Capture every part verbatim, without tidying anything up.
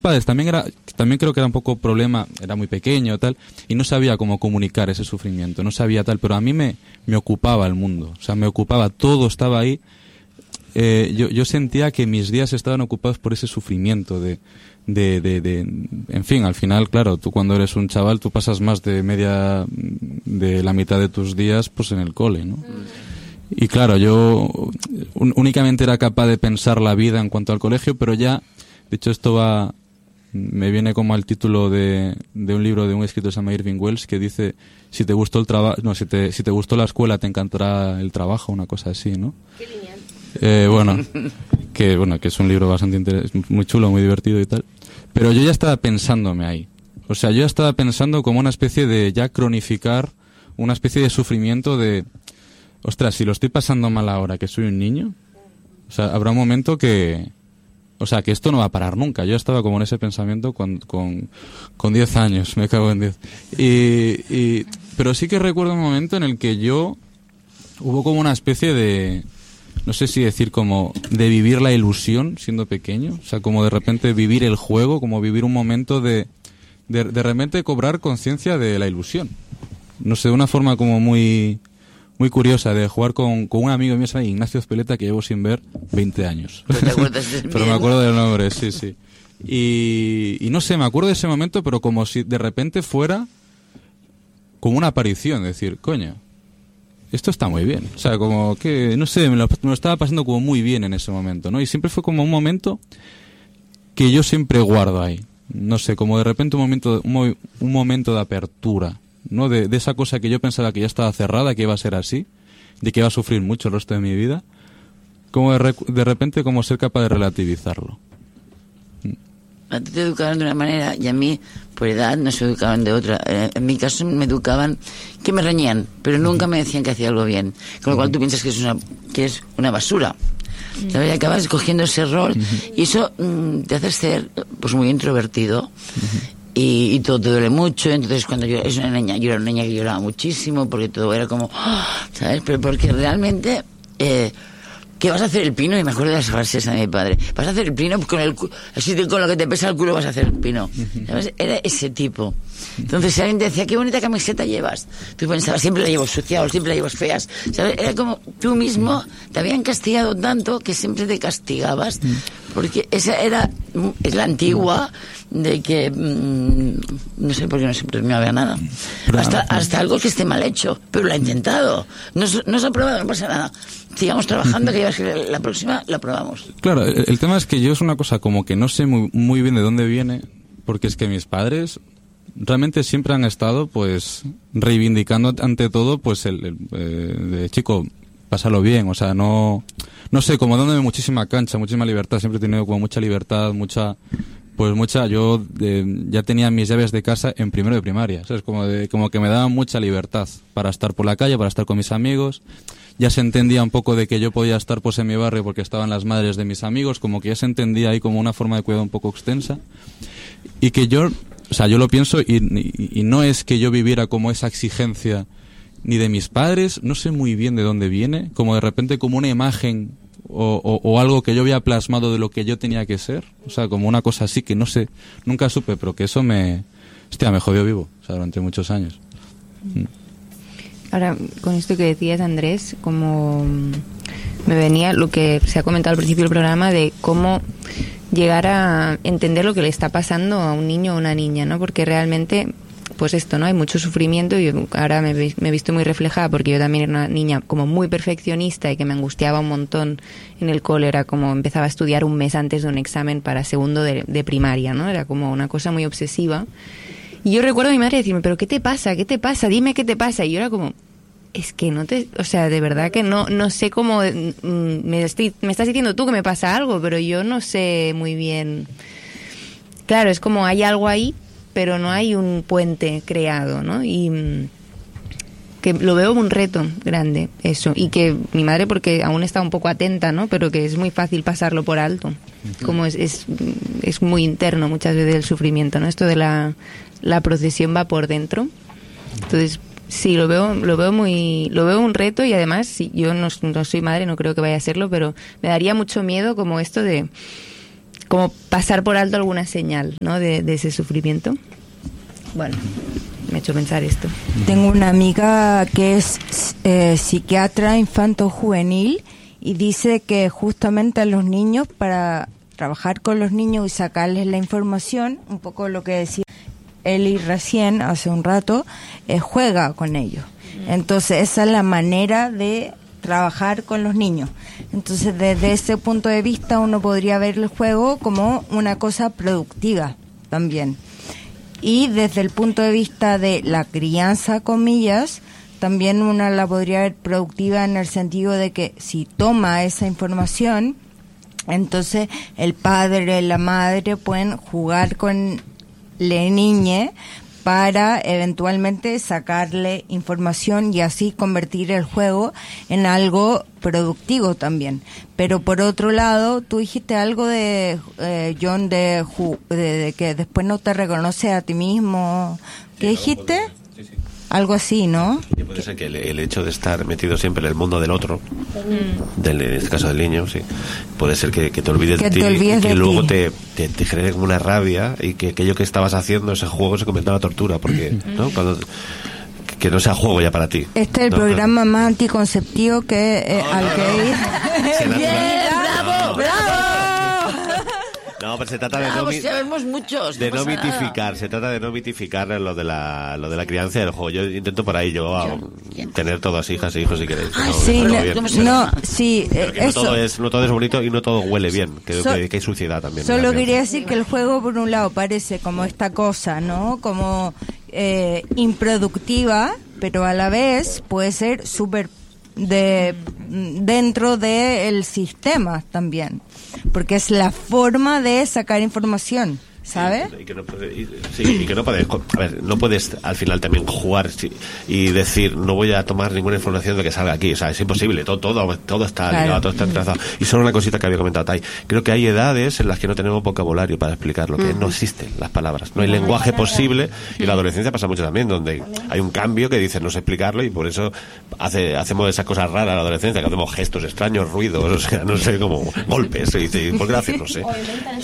padres también era, también creo que era un poco problema, era muy pequeño tal, y no sabía cómo comunicar ese sufrimiento, no sabía tal, pero a mí me, me ocupaba el mundo, o sea, me ocupaba, todo estaba ahí. Eh, yo, yo sentía que mis días estaban ocupados por ese sufrimiento de, de, de, de, en fin, al final, claro, tú cuando eres un chaval, tú pasas más de media, de la mitad de tus días, pues en el cole, ¿no? Y claro, yo un, únicamente era capaz de pensar la vida en cuanto al colegio, pero ya, de hecho esto va, me viene como al título de, de un libro de un escritor que se llama Irving Welsh, que dice, si te gustó el trabajo, no, si te, si te gustó la escuela, te encantará el trabajo, una cosa así, ¿no? Qué lineal. Eh, bueno, que bueno, que es un libro bastante interes- muy chulo, muy divertido y tal. Pero yo ya estaba pensándome ahí. O sea, yo ya estaba pensando como una especie de ya cronificar, una especie de sufrimiento de, ostras, si lo estoy pasando mal ahora que soy un niño, o sea, habrá un momento que, o sea, que esto no va a parar nunca. Yo estaba como en ese pensamiento con con con diez años, me cago en diez. Y, y pero sí que recuerdo un momento en el que yo hubo como una especie de, no sé si decir como de vivir la ilusión siendo pequeño, o sea, como de repente vivir el juego, como vivir un momento de de, de repente cobrar conciencia de la ilusión. No sé, de una forma como muy muy curiosa, de jugar con, con un amigo mío, se llama Ignacio Azpeleta, que llevo sin ver veinte años. ¿Pero te acuerdas del Pero me acuerdo del nombre, sí, sí. Y, y no sé, me acuerdo de ese momento, pero como si de repente fuera como una aparición, decir, coño, esto está muy bien. O sea, como que, no sé, me lo, me lo estaba pasando como muy bien en ese momento, ¿no? Y siempre fue como un momento que yo siempre guardo ahí. No sé, como de repente un momento, un, un momento de apertura, ¿no? De, de esa cosa que yo pensaba que ya estaba cerrada, que iba a ser así, de que iba a sufrir mucho el resto de mi vida, como de, re, de repente como ser capaz de relativizarlo. A ti te educaban de una manera y a mí, por edad, no se educaban de otra. En mi caso me educaban que me reñían, pero nunca me decían que hacía algo bien. Con lo cual tú piensas que es una, que es una basura. ¿Sabes? Y acabas cogiendo ese rol y eso mmm, te hace ser pues muy introvertido. Y, y todo te duele mucho. Entonces cuando yo es una niña, yo era una niña que lloraba muchísimo porque todo era como, ¿sabes? Pero porque realmente eh, ¿qué vas a hacer el pino? Y me acuerdo de las frases de mi padre. Vas a hacer el pino con el cu- así que con lo que te pesa el culo vas a hacer el pino. ¿Sabes? Era ese tipo. Entonces si alguien te decía, qué bonita camiseta llevas, tú pensabas, siempre la llevo sucia o siempre la llevas feas. ¿Sabes? Era como tú mismo te habían castigado tanto que siempre te castigabas. Porque esa era, es la antigua de que mmm, no sé por qué no se premiaba nada. Hasta, hasta algo que esté mal hecho, pero lo ha intentado. No, no se ha aprobado, no pasa nada. Sigamos trabajando, que ya que la próxima la probamos. Claro, el, el tema es que yo es una cosa como que no sé muy, muy bien de dónde viene, porque es que mis padres realmente siempre han estado pues reivindicando ante todo pues el, el eh, de chico, pásalo bien, o sea, no no sé, como dándome muchísima cancha, muchísima libertad, siempre he tenido como mucha libertad, mucha pues mucha, yo eh, ya tenía mis llaves de casa en primero de primaria, ¿sabes? Como, de, como que me daban mucha libertad para estar por la calle, para estar con mis amigos. Ya se entendía un poco de que yo podía estar pues en mi barrio porque estaban las madres de mis amigos, como que ya se entendía ahí como una forma de cuidado un poco extensa. Y que yo, o sea, yo lo pienso y, y, y no es que yo viviera como esa exigencia ni de mis padres, no sé muy bien de dónde viene, como de repente como una imagen o, o, o algo que yo había plasmado de lo que yo tenía que ser, o sea, como una cosa así que no sé, nunca supe, pero que eso me, hostia, me jodió vivo, o sea, durante muchos años. Mm. Ahora, con esto que decías, Andrés, como me venía lo que se ha comentado al principio del programa de cómo llegar a entender lo que le está pasando a un niño o una niña, ¿no? Porque realmente, pues esto, ¿no? Hay mucho sufrimiento y ahora me, me he visto muy reflejada porque yo también era una niña como muy perfeccionista y que me angustiaba un montón en el cole. Era como empezaba a estudiar un mes antes de un examen para segundo de, de primaria, ¿no? Era como una cosa muy obsesiva. Y yo recuerdo a mi madre decirme, ¿pero qué te pasa? ¿Qué te pasa? Dime qué te pasa. Y yo era como, es que no te... O sea, de verdad que no no sé cómo... Me, estoy, me estás diciendo tú que me pasa algo, pero yo no sé muy bien... Claro, es como hay algo ahí, pero no hay un puente creado, ¿no? Y que lo veo como un reto grande, eso. Y que mi madre, porque aún está un poco atenta, ¿no? Pero que es muy fácil pasarlo por alto. Como es, es, es muy interno muchas veces el sufrimiento, ¿no? Esto de la... la procesión va por dentro. Entonces sí, lo veo lo veo muy lo veo un reto y además sí, yo no, no soy madre, no creo que vaya a serlo, pero me daría mucho miedo como esto de como pasar por alto alguna señal, ¿no? de, de ese sufrimiento. Bueno, me ha hecho pensar esto. Tengo una amiga que es eh, psiquiatra infanto-juvenil y dice que justamente a los niños, para trabajar con los niños y sacarles la información, un poco lo que decía Eli recién, hace un rato, eh, juega con ellos. Entonces esa es la manera de trabajar con los niños. Entonces desde ese punto de vista uno podría ver el juego como una cosa productiva también. Y desde el punto de vista de la crianza, comillas, también una la podría ver productiva en el sentido de que si toma esa información, entonces el padre y la madre pueden jugar con la niña para eventualmente sacarle información y así convertir el juego en algo productivo también. Pero por otro lado, tú dijiste algo de, eh, John, de, de, de que después no te reconoce a ti mismo. ¿Qué sí, dijiste? Sí, sí. Algo así, ¿no? Y puede ser que el, el hecho de estar metido siempre en el mundo del otro, mm. del, en este caso del niño, sí, puede ser que, que te olvides que de ti te olvides y que de luego ti. Te, te, te genere como una rabia y que aquello que estabas haciendo, ese juego, se convierta en una tortura, porque, ¿no? Cuando, que no sea juego ya para ti. Este es el ¿no? programa más anticonceptivo que eh, no, al no, que no. ir. ¡Bien, bravo, bravo! No, pero se trata de Bravo, no, mi- sabemos muchos, de no no pasa mitificar, nada. se trata de no mitificar lo de la lo de la crianza del juego. Yo intento por ahí yo a, tener todas hijas e hijos si queréis. Ay, No, Sí, pero no, bien. no, sí, eh, Pero que no eso. todo es no todo es bonito y no todo huele bien, que, So- que, que hay suciedad también. Solo en la crianza. quería decir que el juego, por un lado, parece como esta cosa, ¿no? Como eh, improductiva, pero a la vez puede ser súper de dentro del sistema también, porque es la forma de sacar información, ¿sabes? Sí, y que no puede- y- sí, y que no puedes, a ver, no puedes al final también jugar sí, y decir no voy a tomar ninguna información de que salga aquí, o sea, es imposible, todo todo, todo está Claro. ligado, todo está entrelazado. Y solo una cosita que había comentado Tai, creo que hay edades en las que no tenemos vocabulario para explicarlo, que no existen las palabras, no hay lenguaje posible, y en la adolescencia pasa mucho también, donde hay un cambio que dice no sé explicarlo y por eso hace, hacemos esas cosas raras en la adolescencia, que hacemos gestos extraños, ruidos, o sea, no sé, como golpes, y dice, ¿por qué lo haces? No sé.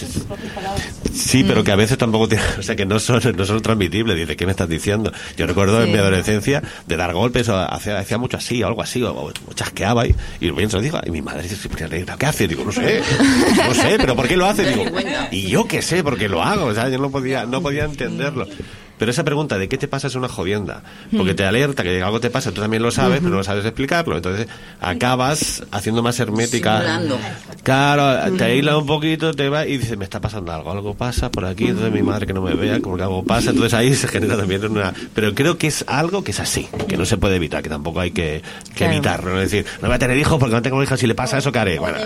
Sí, pero que a veces tampoco tiene, o sea, que no son, no son transmitibles. Dice, ¿qué me estás diciendo? Yo recuerdo Sí. en mi adolescencia de dar golpes, o hacía, hacía mucho así, o algo así, o, o chasqueaba y, y bien se lo digo, y mi madre se ponía negra, ¿qué hace? Digo, no sé, no sé, pero ¿por qué lo hace? Digo, y yo qué sé, por qué lo hago, o sea, yo no podía, no podía entenderlo. Pero esa pregunta de qué te pasa es una jodienda, porque te alerta que algo te pasa, tú también lo sabes, pero no sabes explicarlo, entonces acabas haciendo más hermética. Simulando. Claro, te aísla un poquito, te va y dices, me está pasando algo, algo pasa por aquí, entonces mi madre que no me vea, como que algo pasa, entonces ahí se genera también una... Pero creo que es algo que es así, que no se puede evitar, que tampoco hay que, que Claro. evitarlo, no es decir, no voy a tener hijos porque no tengo hijas, si le pasa eso, ¿qué haré? Bueno,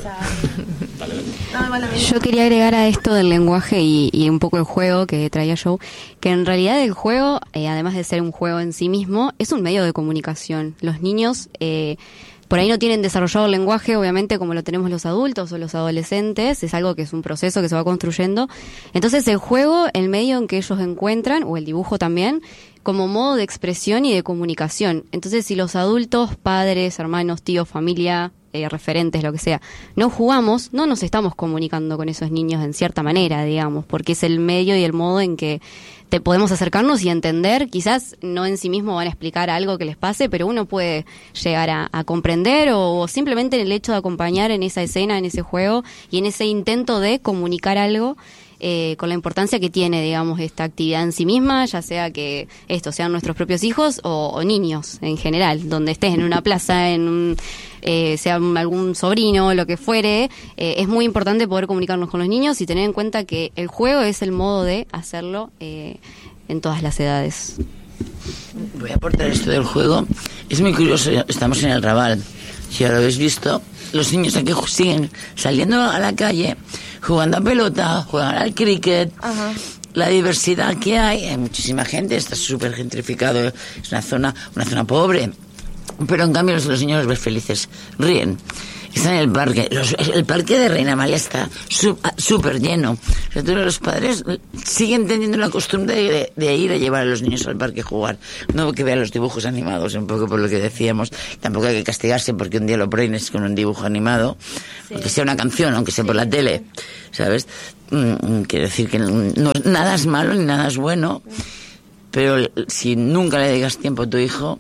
Yo quería agregar a esto del lenguaje y, y un poco el juego que traía Joe, que en realidad el juego, eh, además de ser un juego en sí mismo, es un medio de comunicación. Los niños eh, por ahí no tienen desarrollado el lenguaje, obviamente, como lo tenemos los adultos o los adolescentes, es algo que es un proceso que se va construyendo. Entonces el juego, el medio en que ellos encuentran, o el dibujo también, como modo de expresión y de comunicación. Entonces si los adultos, padres, hermanos, tíos, familia... Eh, referentes, lo que sea, no jugamos, no nos estamos comunicando con esos niños en cierta manera, digamos, porque es el medio y el modo en que te podemos acercarnos y entender, quizás no en sí mismo van a explicar algo que les pase, pero uno puede llegar a, a comprender o, o simplemente en el hecho de acompañar en esa escena, en ese juego y en ese intento de comunicar algo eh, con la importancia que tiene, digamos, esta actividad en sí misma, ya sea que estos sean nuestros propios hijos o, o niños en general, donde estés en una plaza, en un Eh, sea algún sobrino, lo que fuere, eh, es muy importante poder comunicarnos con los niños y tener en cuenta que el juego es el modo de hacerlo eh, en todas las edades. Voy a aportar esto del juego. Es muy curioso, estamos en el Raval. Si ya lo habéis visto, los niños aquí siguen saliendo a la calle, jugando a pelota, jugando al cricket. Ajá. La diversidad que hay, hay muchísima gente, está súper gentrificado, es una zona, una zona pobre. Pero en cambio los, los niños los ves felices, ríen. Están en el parque. Los, el parque de Reina Amalia está súper lleno. O sea, todos los padres siguen teniendo la costumbre de, de ir a llevar a los niños al parque a jugar. No que vean los dibujos animados, un poco por lo que decíamos. Tampoco hay que castigarse porque un día lo prohíbes con un dibujo animado. Sí. Aunque sea una canción, aunque sea por la tele. ¿Sabes? Mm, quiero decir que no, nada es malo ni nada es bueno. Pero si nunca le dedicas tiempo a tu hijo...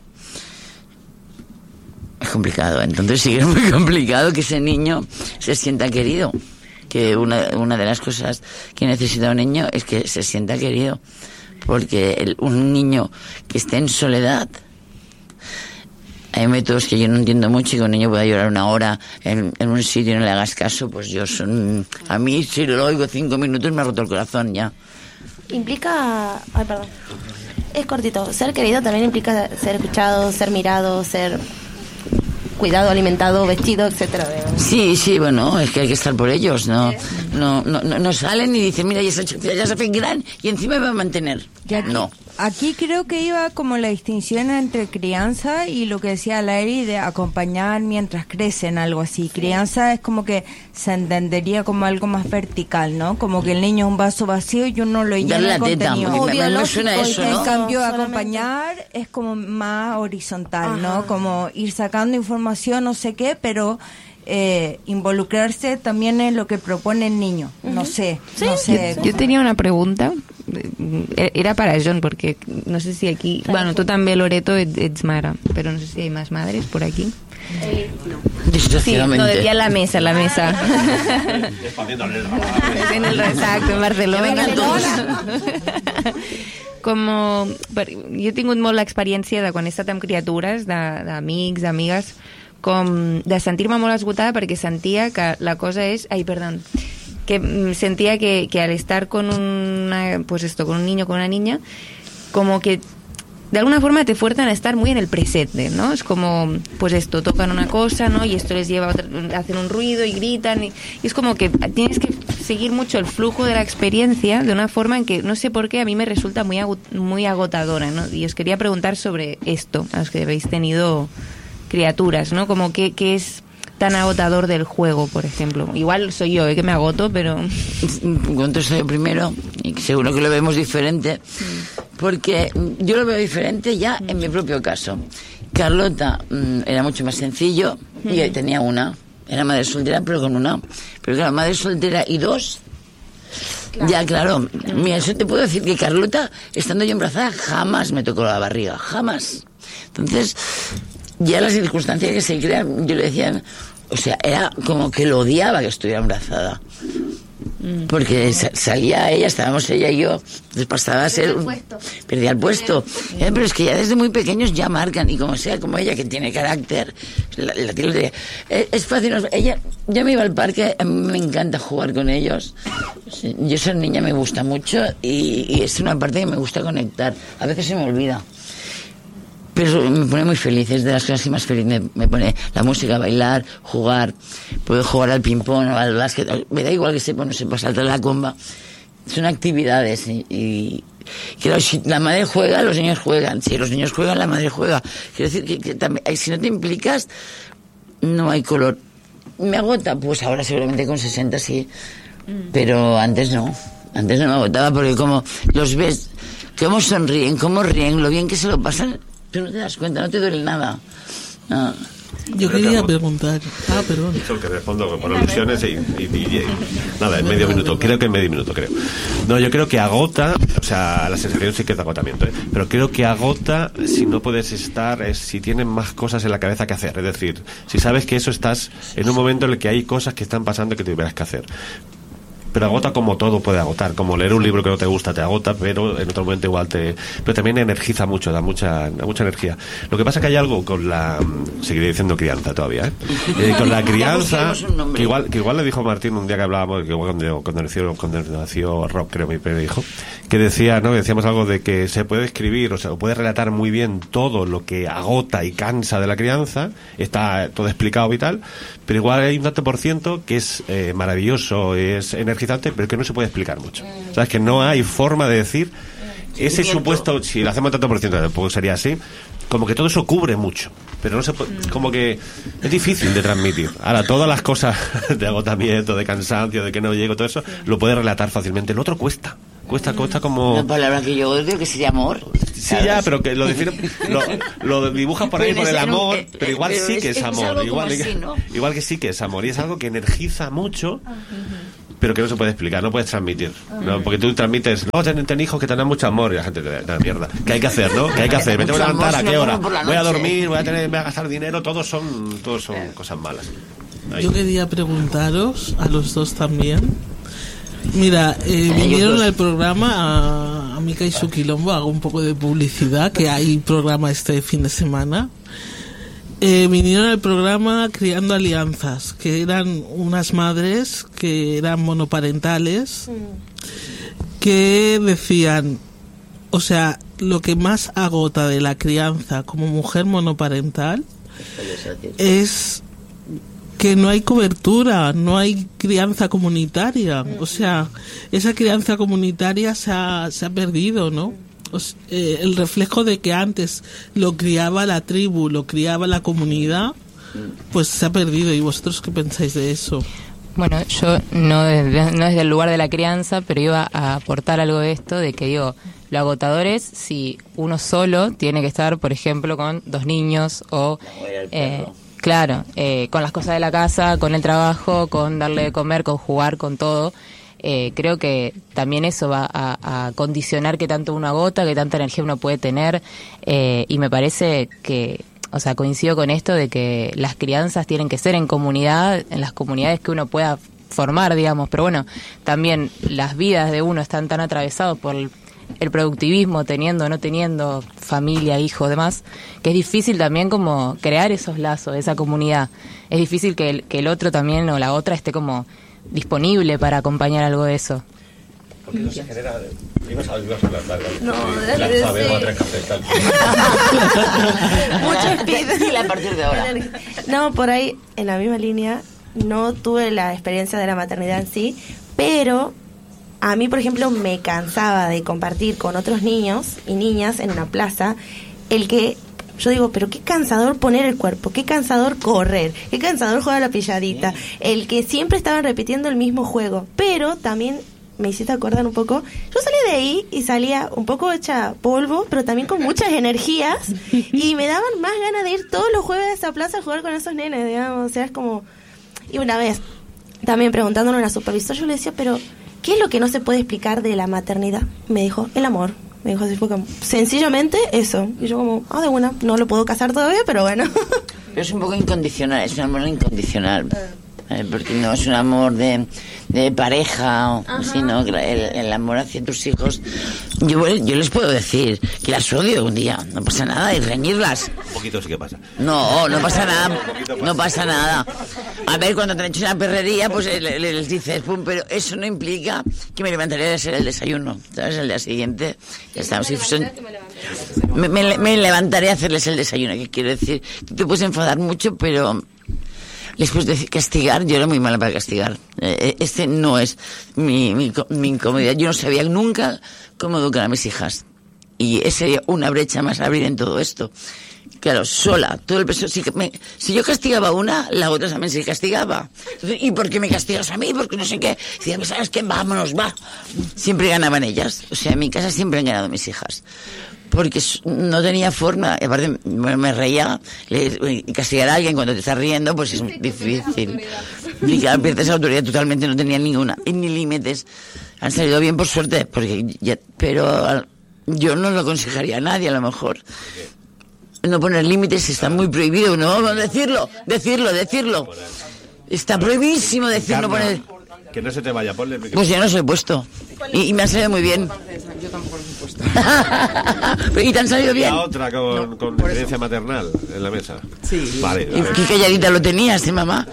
Es complicado, entonces sí que es muy complicado que ese niño se sienta querido. Que una, una de las cosas que necesita un niño es que se sienta querido. Porque el, un niño que esté en soledad, hay métodos que yo no entiendo mucho, y que un niño pueda llorar una hora en, en un sitio y no le hagas caso, pues yo son... A mí, si lo oigo cinco minutos, me ha roto el corazón ya. Implica... Ay, perdón. Es cortito. Ser querido también implica ser escuchado, ser mirado, ser... cuidado, alimentado, vestido, etcétera. Sí, sí, bueno, es que hay que estar por ellos, ¿no? No, no, no, no salen y dicen, mira, ya se, ya se hacen gran y encima me va a mantener. Aquí, no. Aquí creo que iba como la distinción entre crianza y lo que decía Larry de acompañar mientras crecen, algo así. Crianza es como que se entendería como algo más vertical, ¿no? Como que el niño es un vaso vacío y uno lo llena de contenido. O me, me suena eso, ¿no? En cambio, acompañar es como más horizontal, ajá, ¿no? Como ir sacando información, no sé qué, pero... Eh, involucrarse también en lo que propone el niño. Uh-huh. No sé, ¿sí? no sé. Yo, yo tenía una pregunta, era para John, porque no sé si aquí, bueno, tú también, Loreto, ets mare, pero no sé si hay más madres por aquí. Eh, no. Sí, no, decía la mesa, la mesa. En el exacto, en Barcelona. Com, jo he tingut molt l'experiència de quan he estat amb criatures, d'amics, d'amigues, com de sentir-me molt esgotada perquè sentia que la cosa és... Ai, perdón. Que sentía que, que al estar con una, pues esto, con un niño, con una niña, como que de alguna forma te fuerzan a estar muy en el presente, ¿no? Es como, pues esto, tocan una cosa, ¿no? Y esto les lleva a otra, hacen un ruido y gritan. Y, y es como que tienes que seguir mucho el flujo de la experiencia de una forma en que, no sé por qué, a mí me resulta muy, muy agotadora, ¿no? Y os quería preguntar sobre esto, a los que habéis tenido criaturas, ¿no? Como que, que es tan agotador del juego, por ejemplo. Igual soy yo, ¿eh? Que me agoto, pero... Contesto yo primero, y seguro que lo vemos diferente, porque yo lo veo diferente ya en mi propio caso. Carlota mmm, era mucho más sencillo, y uh-huh. tenía una. Era madre soltera, pero con una. Pero claro, madre soltera y dos... Claro. Ya, claro. Mira, eso te puedo decir que Carlota, estando yo embarazada, jamás me tocó la barriga. Jamás. Entonces... Ya las circunstancias que se crean, yo le decía, o sea, era como que lo odiaba que estuviera embarazada. Porque salía ella, estábamos ella y yo, les pasaba a ser... Perdía el puesto. Eh, pero es que ya desde muy pequeños ya marcan, y como sea, como ella, que tiene carácter, la, la tiene, eh, es fácil. Ella, ya me iba al parque, a mí me encanta jugar con ellos. Yo ser niña me gusta mucho, y, y es una parte que me gusta conectar. A veces se me olvida. Pero me pone muy feliz, es de las cosas que más feliz me, me pone la música, bailar, jugar, puedo jugar al ping-pong o al básquet, me da igual que sepa o no sepa saltar la comba, son actividades y, y claro, si la madre juega, los niños juegan, si los niños juegan, la madre juega, quiero decir que, que también, si no te implicas, no hay color. ¿Me agota? Pues ahora seguramente con sesenta sí, pero antes no, antes no me agotaba porque como los ves, cómo sonríen, cómo ríen, lo bien que se lo pasan. Tú no te das cuenta, no te duele nada. No. Yo quería preguntar. Ah, perdón. Eso que respondo por alusiones y, y, y, y nada, en medio minuto. Creo que en medio minuto, creo. No, yo creo que agota, o sea, la sensación sí que es de agotamiento, ¿eh? Pero creo que agota si no puedes estar, es si tienes más cosas en la cabeza que hacer. Es decir, si sabes que eso estás en un momento en el que hay cosas que están pasando que tuvieras que hacer. Pero agota como todo puede agotar, como leer un libro que no te gusta te agota, pero en otro momento igual te... Pero también energiza mucho, da mucha da mucha energía. Lo que pasa es que hay algo con la... Seguiré diciendo crianza todavía, ¿eh? eh con la crianza, que igual que igual le dijo Martín un día que hablábamos, que igual cuando, cuando, nació, cuando nació Rob, creo mi primer hijo, que decía, ¿no? Que decíamos algo de que se puede escribir, o sea, puede relatar muy bien todo lo que agota y cansa de la crianza, está todo explicado y tal, pero igual hay un tanto por ciento que es eh, maravilloso, es energizante, pero que no se puede explicar mucho. ¿Sabes? Que no hay forma de decir ese supuesto, si lo hacemos tanto por ciento, tampoco sería así, como que todo eso cubre mucho, pero no se puede, como que es difícil de transmitir. Ahora, todas las cosas de agotamiento, de cansancio, de que no llego, todo eso, lo puede relatar fácilmente. El otro cuesta. Cuesta, cuesta como... La palabra que yo odio, que sería amor. Sí, ¿sabes? Ya, pero que lo define, lo, lo dibujas por ahí por el amor, un, pero igual pero sí que es, es amor. Es igual, así, ¿no? Igual que sí que es amor. Y es algo que energiza mucho, pero que no se puede explicar, no puedes transmitir. ¿no? Porque tú transmites, no, ten, ten hijos que tengan mucho amor, y la gente te da mierda. ¿Qué hay que hacer, no? ¿Qué hay que hacer? ¿Me tengo que levantar a qué hora? Voy a dormir, voy a, tener, voy a gastar dinero, todos son, todos son cosas malas. Ahí. Yo quería preguntaros, a los dos también... Mira, eh, vinieron al programa a, a Mica y su Quilombo, hago un poco de publicidad, que hay programa este fin de semana. Eh, vinieron al programa Criando Alianzas, que eran unas madres que eran monoparentales, que decían, o sea, lo que más agota de la crianza como mujer monoparental es... que no hay cobertura, no hay crianza comunitaria, o sea, esa crianza comunitaria se ha, se ha perdido, ¿no? O sea, eh, el reflejo de que antes lo criaba la tribu, lo criaba la comunidad, pues se ha perdido. ¿Y vosotros qué pensáis de eso? Bueno, yo no desde, no desde el lugar de la crianza, pero iba a aportar algo de esto, de que digo, lo agotador es si uno solo tiene que estar, por ejemplo, con dos niños o... Eh, Claro, eh, con las cosas de la casa, con el trabajo, con darle de comer, con jugar, con todo. Eh, creo que también eso va a, a condicionar qué tanto uno agota, qué tanta energía uno puede tener. Eh, y me parece que, o sea, coincido con esto de que las crianzas tienen que ser en comunidad, en las comunidades que uno pueda formar, digamos. Pero bueno, también las vidas de uno están tan atravesadas por el, el productivismo, teniendo o no teniendo familia, hijos, demás, que es difícil también como crear esos lazos, esa comunidad. Es difícil que el, que el otro también o la otra esté como disponible para acompañar algo de eso. Porque no se genera... Ibas a, ibas a hablar, dale, dale. No, sí, dale, la, sí. a tres cafés, tal. Mucho difícil a partir de ahora. No, por ahí, en la misma línea, no tuve la experiencia de la maternidad en sí, pero... A mí, por ejemplo, me cansaba de compartir con otros niños y niñas en una plaza el que, yo digo, pero qué cansador poner el cuerpo, qué cansador correr, qué cansador jugar a la pilladita, el que siempre estaban repitiendo el mismo juego. Pero también me hiciste acordar un poco, yo salí de ahí y salía un poco hecha polvo, pero también con muchas energías y me daban más ganas de ir todos los jueves a esa plaza a jugar con esos nenes, digamos. O sea, es como... Y una vez, también preguntándole a una supervisora, yo le decía, pero... ¿qué es lo que no se puede explicar de la maternidad? Me dijo, el amor. Me dijo así, fue como, sencillamente eso. Y yo como, ah, de una, no lo puedo casar todavía, pero bueno. Pero es un poco incondicional, es un amor incondicional. Eh, porque no es un amor de, de pareja, o, sino el, el amor hacia tus hijos. Yo, yo les puedo decir que las odio un día, no pasa nada, y reñirlas. Un poquito sí que pasa. No, no pasa nada, no pasa nada. A ver, cuando te han hecho una perrería, pues les, les dices, pum, pero eso no implica que me levantaría a hacer el desayuno, ¿sabes? El día siguiente, ya estamos. Si son, me, me, me levantaré a hacerles el desayuno, que quiero decir, te puedes enfadar mucho, pero... les puedes decir castigar, yo era muy mala para castigar. Eh, este no es mi, mi, mi incomodidad. Yo no sabía nunca cómo educar a mis hijas. Y esa sería una brecha más a abrir en todo esto. Claro, sola, todo el peso. Si, me, si yo castigaba a una, la otra también se castigaba. ¿Y por qué me castigas a mí? Porque no sé qué. Decían, ¿sabes qué? Vámonos, va. Siempre ganaban ellas. O sea, en mi casa siempre han ganado mis hijas. Porque no tenía forma, aparte me, me reía, le, castigar a alguien cuando te estás riendo, pues es difícil. Y claro, pierdes autoridad totalmente, no tenía ninguna, ni límites. Han salido bien por suerte, porque ya, pero yo no lo aconsejaría a nadie a lo mejor. No poner límites está muy prohibido, no vamos a decirlo, decirlo, decirlo. Está prohibísimo decir no poner... Que no se te vaya, ponle... Pues ya no se lo he puesto. Y, y me ha salido muy bien. Yo tampoco lo he puesto. ¿Y te han salido bien? La otra con, no, con experiencia maternal en la mesa. Sí. Vale. Y qué calladita lo tenías, ¿eh, mamá?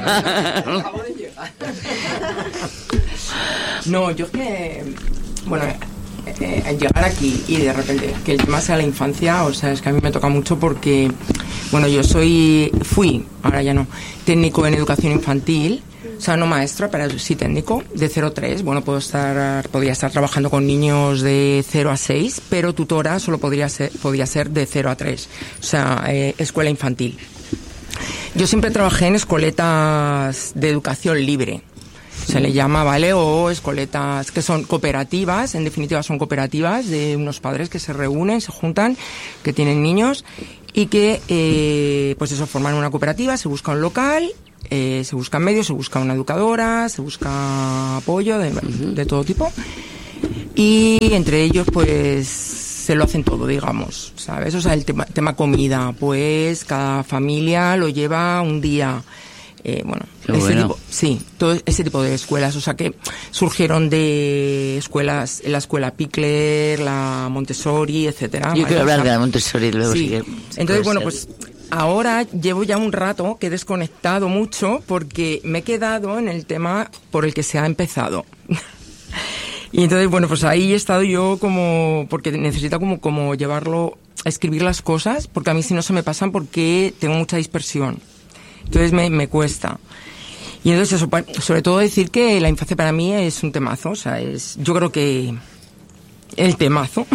No, yo es que... Bueno, eh, eh, llegar aquí y de repente que el tema sea la infancia, o sea, es que a mí me toca mucho porque... Bueno, yo soy... Fui, ahora ya no, técnico en educación infantil. O sea, no maestra, pero sí técnico, de cero a tres. Bueno, puedo estar, podría estar trabajando con niños de cero a seis, pero tutora solo podría ser, podría ser de cero a tres. O sea, eh, escuela infantil. Yo siempre trabajé en escoletas de educación libre. Se le llama, ¿vale? O escoletas que son cooperativas, en definitiva son cooperativas de unos padres que se reúnen, se juntan, que tienen niños y que, eh, pues eso, forman una cooperativa, se busca un local, eh, se buscan medios, se busca una educadora, se busca apoyo de, de todo tipo y entre ellos, pues, se lo hacen todo, digamos, ¿sabes? O sea, el tema, tema comida, pues cada familia lo lleva un día. Eh, bueno, ese bueno. tipo, sí, todo ese tipo de escuelas, o sea que surgieron de escuelas, la escuela Pickler, la Montessori, etcétera. Yo quiero hablar o sea, de la Montessori luego. Sí. Sí que Entonces, bueno, ser. pues ahora llevo ya un rato que he desconectado mucho porque me he quedado en el tema por el que se ha empezado. Y entonces, bueno, pues ahí he estado yo como, porque necesito como, como llevarlo, a escribir las cosas, porque a mí si no se me pasan porque tengo mucha dispersión. Entonces me, me cuesta. Y entonces eso, sobre todo decir que la infancia para mí es un temazo, o sea, es, yo creo que el temazo.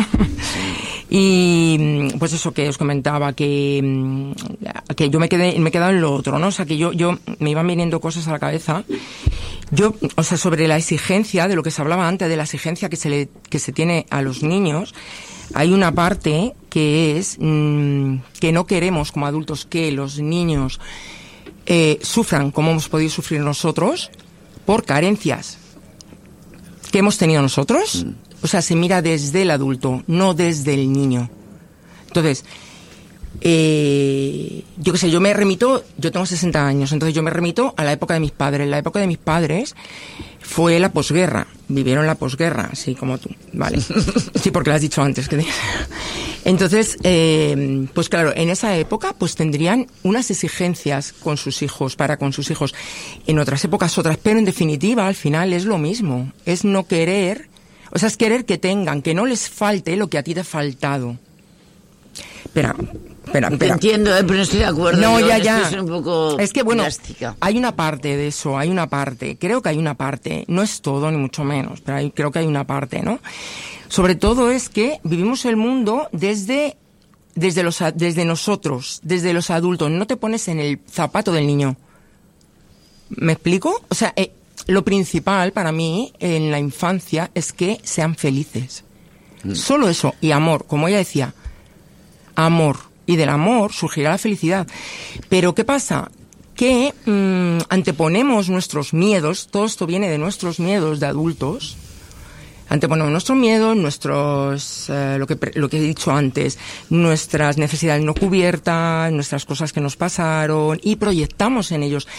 Y pues eso que os comentaba, que, que yo me quedé, me he quedado en lo otro, ¿no? O sea, que yo, yo me iban viniendo cosas a la cabeza. Yo, o sea, sobre la exigencia, de lo que se hablaba antes, de la exigencia que se le, que se tiene a los niños, hay una parte que es mmm, que no queremos como adultos que los niños eh, sufran como hemos podido sufrir nosotros por carencias que hemos tenido nosotros. O sea, se mira desde el adulto, no desde el niño. Entonces, eh, yo qué sé, yo me remito, yo tengo sesenta años, entonces yo me remito a la época de mis padres. La época de mis padres fue la posguerra, vivieron la posguerra, así como tú, vale. Sí, porque lo has dicho antes. Que Entonces, eh, pues claro, en esa época pues tendrían unas exigencias con sus hijos, para con sus hijos. En otras épocas otras, pero en definitiva al final es lo mismo, es no querer, o sea, es querer que tengan, que no les falte lo que a ti te ha faltado. Espera, espera, espera. Te entiendo, eh, pero no estoy de acuerdo. No, Yo ya, en ya. esto soy un poco es que, bueno, drástica. hay una parte de eso, hay una parte. Creo que hay una parte. No es todo, ni mucho menos, pero hay, creo que hay una parte, ¿no? Sobre todo es que vivimos el mundo desde, desde, los, desde nosotros, desde los adultos. No te pones en el zapato del niño. ¿Me explico? O sea, eh, lo principal para mí en la infancia es que sean felices. Mm. Solo eso. Y amor, como ella decía, amor. Y del amor surgirá la felicidad. Pero ¿qué pasa? Que mmm, anteponemos nuestros miedos, todo esto viene de nuestros miedos de adultos, anteponemos nuestros miedos, nuestros, eh, lo que, lo que he dicho antes, nuestras necesidades no cubiertas, nuestras cosas que nos pasaron, y proyectamos en ellos.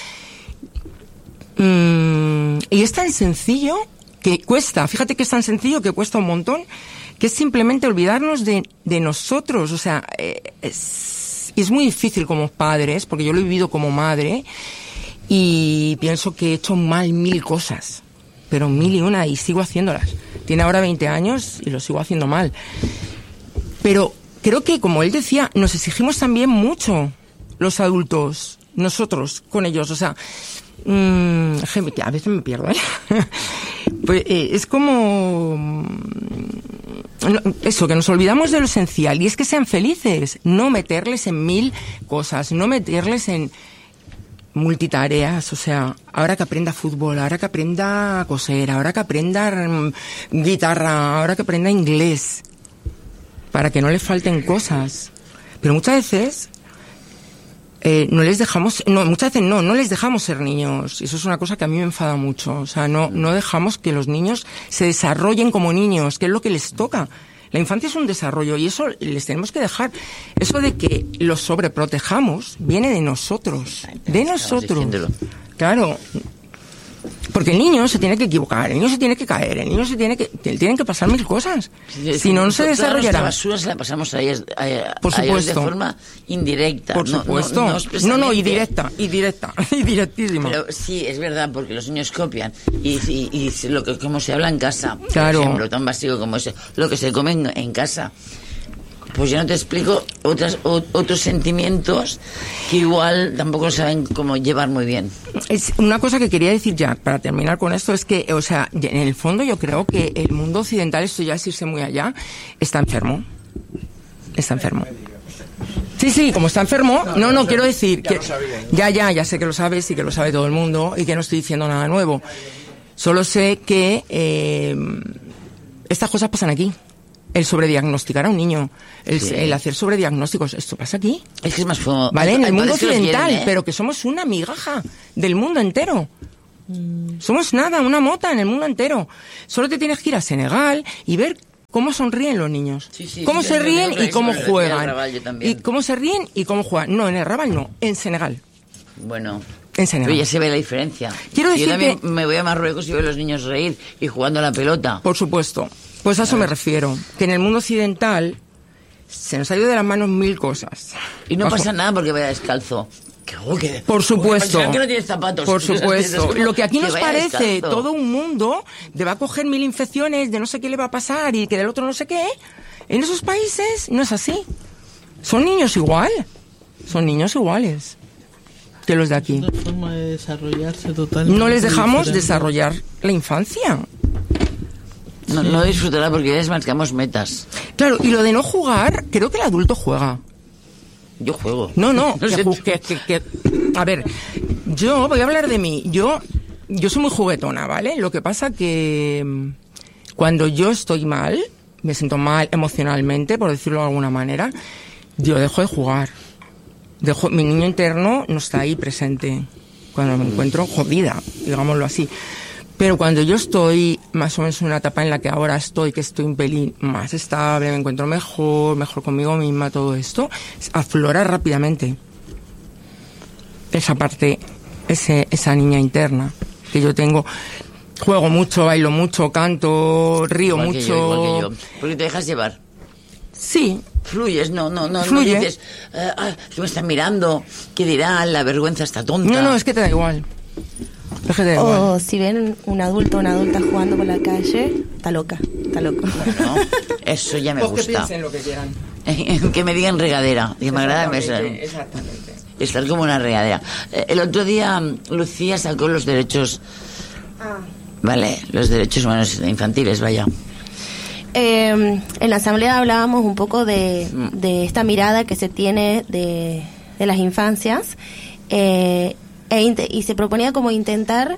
Mm, y es tan sencillo que cuesta, fíjate que es tan sencillo que cuesta un montón, que es simplemente olvidarnos de, de nosotros. O sea, eh, es, es muy difícil como padres, porque yo lo he vivido como madre, y pienso que he hecho mal mil cosas, pero mil y una, y sigo haciéndolas. Tiene ahora veinte años y lo sigo haciendo mal. Pero creo que, como él decía, nos exigimos también mucho los adultos, nosotros, con ellos. O sea, mmm, a veces me pierdo, ¿eh? Pues eh, es como eso, que nos olvidamos de lo esencial, y es que sean felices, no meterles en mil cosas, no meterles en multitareas. O sea, ahora que aprenda fútbol, ahora que aprenda a coser, ahora que aprenda um, guitarra, ahora que aprenda inglés, para que no le falten cosas. Pero muchas veces Eh, no les dejamos, no, muchas veces no, no les dejamos ser niños. Y eso es una cosa que a mí me enfada mucho. O sea, no, no dejamos que los niños se desarrollen como niños, que es lo que les toca. La infancia es un desarrollo y eso les tenemos que dejar. Eso de que los sobreprotejamos viene de nosotros, de nosotros. Claro. Porque el niño se tiene que equivocar, el niño se tiene que caer, el niño se tiene que, tienen que pasar mil cosas. Sí, si no, no se desarrollará. La basura se la pasamos a ellos, a, Por a ellos supuesto. de forma indirecta. Por supuesto. No, no, no, no, no, y directa, y directa, y directísima. Pero sí, es verdad, porque los niños copian. Y, y, y lo que como se habla en casa, claro. por ejemplo, tan básico como eso, lo que se come en, en casa. pues ya no te explico otras, o, otros sentimientos que igual tampoco saben cómo llevar muy bien. Es una cosa que quería decir ya, para terminar con esto, es que, o sea, en el fondo yo creo que el mundo occidental, esto ya es irse muy allá, está enfermo. Está enfermo. Sí, sí, como está enfermo, no, no, no quiero decir que... Ya, ya, ya sé que lo sabes y que lo sabe todo el mundo y que no estoy diciendo nada nuevo. Solo sé que eh, estas cosas pasan aquí. El sobrediagnosticar a un niño, el, sí. el hacer sobrediagnósticos, esto pasa aquí. Es que es más fuego. Vale, en el mundo occidental, quieren, ¿eh? Pero que somos una migaja del mundo entero. Mm. Somos nada, una mota en el mundo entero. Solo te tienes que ir a Senegal y ver cómo sonríen los niños. Sí, sí, cómo sí, se ríen y cómo juegan. Raval, y cómo se ríen y cómo juegan. No, en el Raval no, en Senegal. Bueno... En Senegal. Pero ya se ve la diferencia. Quiero decir Yo también que... me voy a Marruecos y veo a los niños reír y jugando a la pelota. Por supuesto. Pues a eso me refiero. Que en el mundo occidental se nos ha ido de las manos mil cosas. Y no Bajo. pasa nada porque vaya descalzo. Que, oh, que, Por supuesto. Que no tienes zapatos. Por supuesto. Lo que aquí que nos parece descalzo. todo un mundo de va a coger mil infecciones, de no sé qué le va a pasar y que del otro no sé qué. En esos países no es así. Son niños igual. Son niños iguales que los de aquí. Es una forma de desarrollarse totalmente. No les dejamos diferente. desarrollar la infancia. No, no disfrutará porque ya les marcamos metas. Claro, y lo de no jugar, creo que el adulto juega. Yo juego. No, no, no que, sé. que, que, que, a ver, yo voy a hablar de mí. Yo, yo soy muy juguetona, ¿vale? Lo que pasa que cuando yo estoy mal, me siento mal emocionalmente, por decirlo de alguna manera, yo dejo de jugar. Dejo, mi niño interno no está ahí presente cuando me encuentro jodida, digámoslo así. Pero cuando yo estoy más o menos en una etapa en la que ahora estoy, que estoy un pelín más estable, me encuentro mejor, mejor conmigo misma, todo esto, aflora rápidamente esa parte, ese, esa niña interna que yo tengo. Juego mucho, bailo mucho, canto, río igual mucho. Que yo, igual que yo. Porque te dejas llevar. Sí. Fluyes, no, no, no, Fluye. no dices, eh, ah, que me están mirando, que dirán, la vergüenza está tonta. No, no, es que te da igual. Es que te da o igual. si ven un adulto o una adulta jugando por la calle, está loca, está loco. Bueno, eso ya me Pues gusta. que piensen lo que quieran. Que me digan regadera, que me agrada eso. Exactamente. Estar como una regadera. Eh, El otro día Lucía sacó los derechos, Ah. vale, los derechos humanos infantiles, vaya. Eh, en la asamblea hablábamos un poco de, de esta mirada que se tiene de, de las infancias eh, e inte- y se proponía como intentar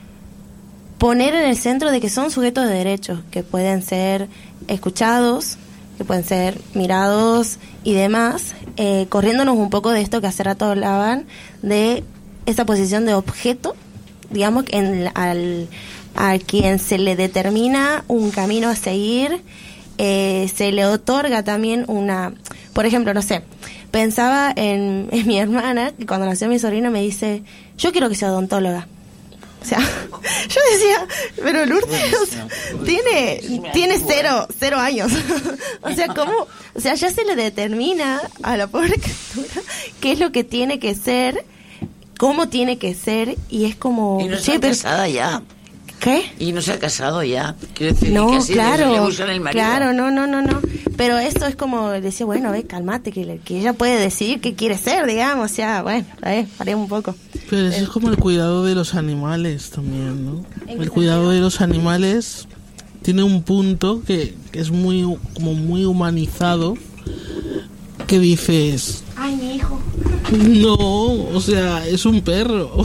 poner en el centro de que son sujetos de derechos, que pueden ser escuchados, que pueden ser mirados y demás, eh, corriéndonos un poco de esto que hace rato hablaban, de esa posición de objeto, digamos, en, al... a quien se le determina un camino a seguir, eh, se le otorga también una... Por ejemplo, no sé, pensaba en, en mi hermana, que cuando nació mi sobrina me dice, yo quiero que sea odontóloga. O sea, yo decía, pero Lourdes, o sea, tiene, tiene cero, cero años. O sea, ¿cómo? O sea, ya se le determina a la pobre criatura qué es lo que tiene que ser, cómo tiene que ser, y es como... Y no sí, está pero- casada ya. ¿Qué? Y no se ha casado ya. Quiero decir, No, que así claro, le buscan el marido. claro, no, no, no, no. Pero esto es como decía, bueno, ve, cálmate, que, le- que ella puede decidir qué quiere ser, digamos, o sea, bueno, a ver, paremos un poco. Pero eso es como el cuidado de los animales también, ¿no? El cuidado de los animales tiene un punto que, que es muy como muy humanizado, que dices, Ay, mi hijo. no, o sea, es un perro.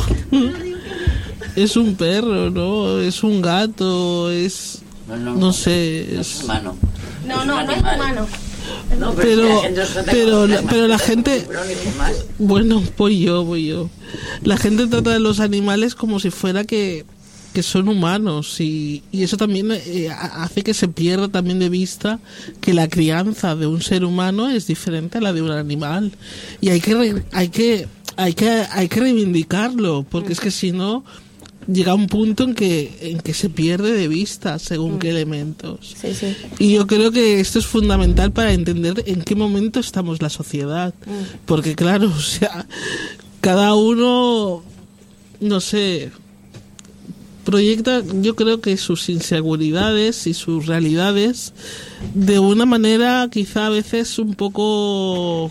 Es un perro, ¿no? Es un gato, es... No, no, no sé, No es... es humano. No, no, un no es animal. humano. No, Pero, la gente los trata pero, como la, las pero la mascotas, gente... pero ni con más. Bueno, voy yo, voy yo. La gente trata de los animales como si fuera que, que son humanos y, y eso también eh, hace que se pierda también de vista que la crianza de un ser humano es diferente a la de un animal y hay que re- hay que hay que hay que reivindicarlo porque es que si no llega un punto en que en que se pierde de vista según qué elementos. Sí, sí. Y yo creo que esto es fundamental para entender en qué momento estamos la sociedad. Porque claro, o sea, cada uno, no sé, proyecta, yo creo que sus inseguridades y sus realidades de una manera quizá a veces un poco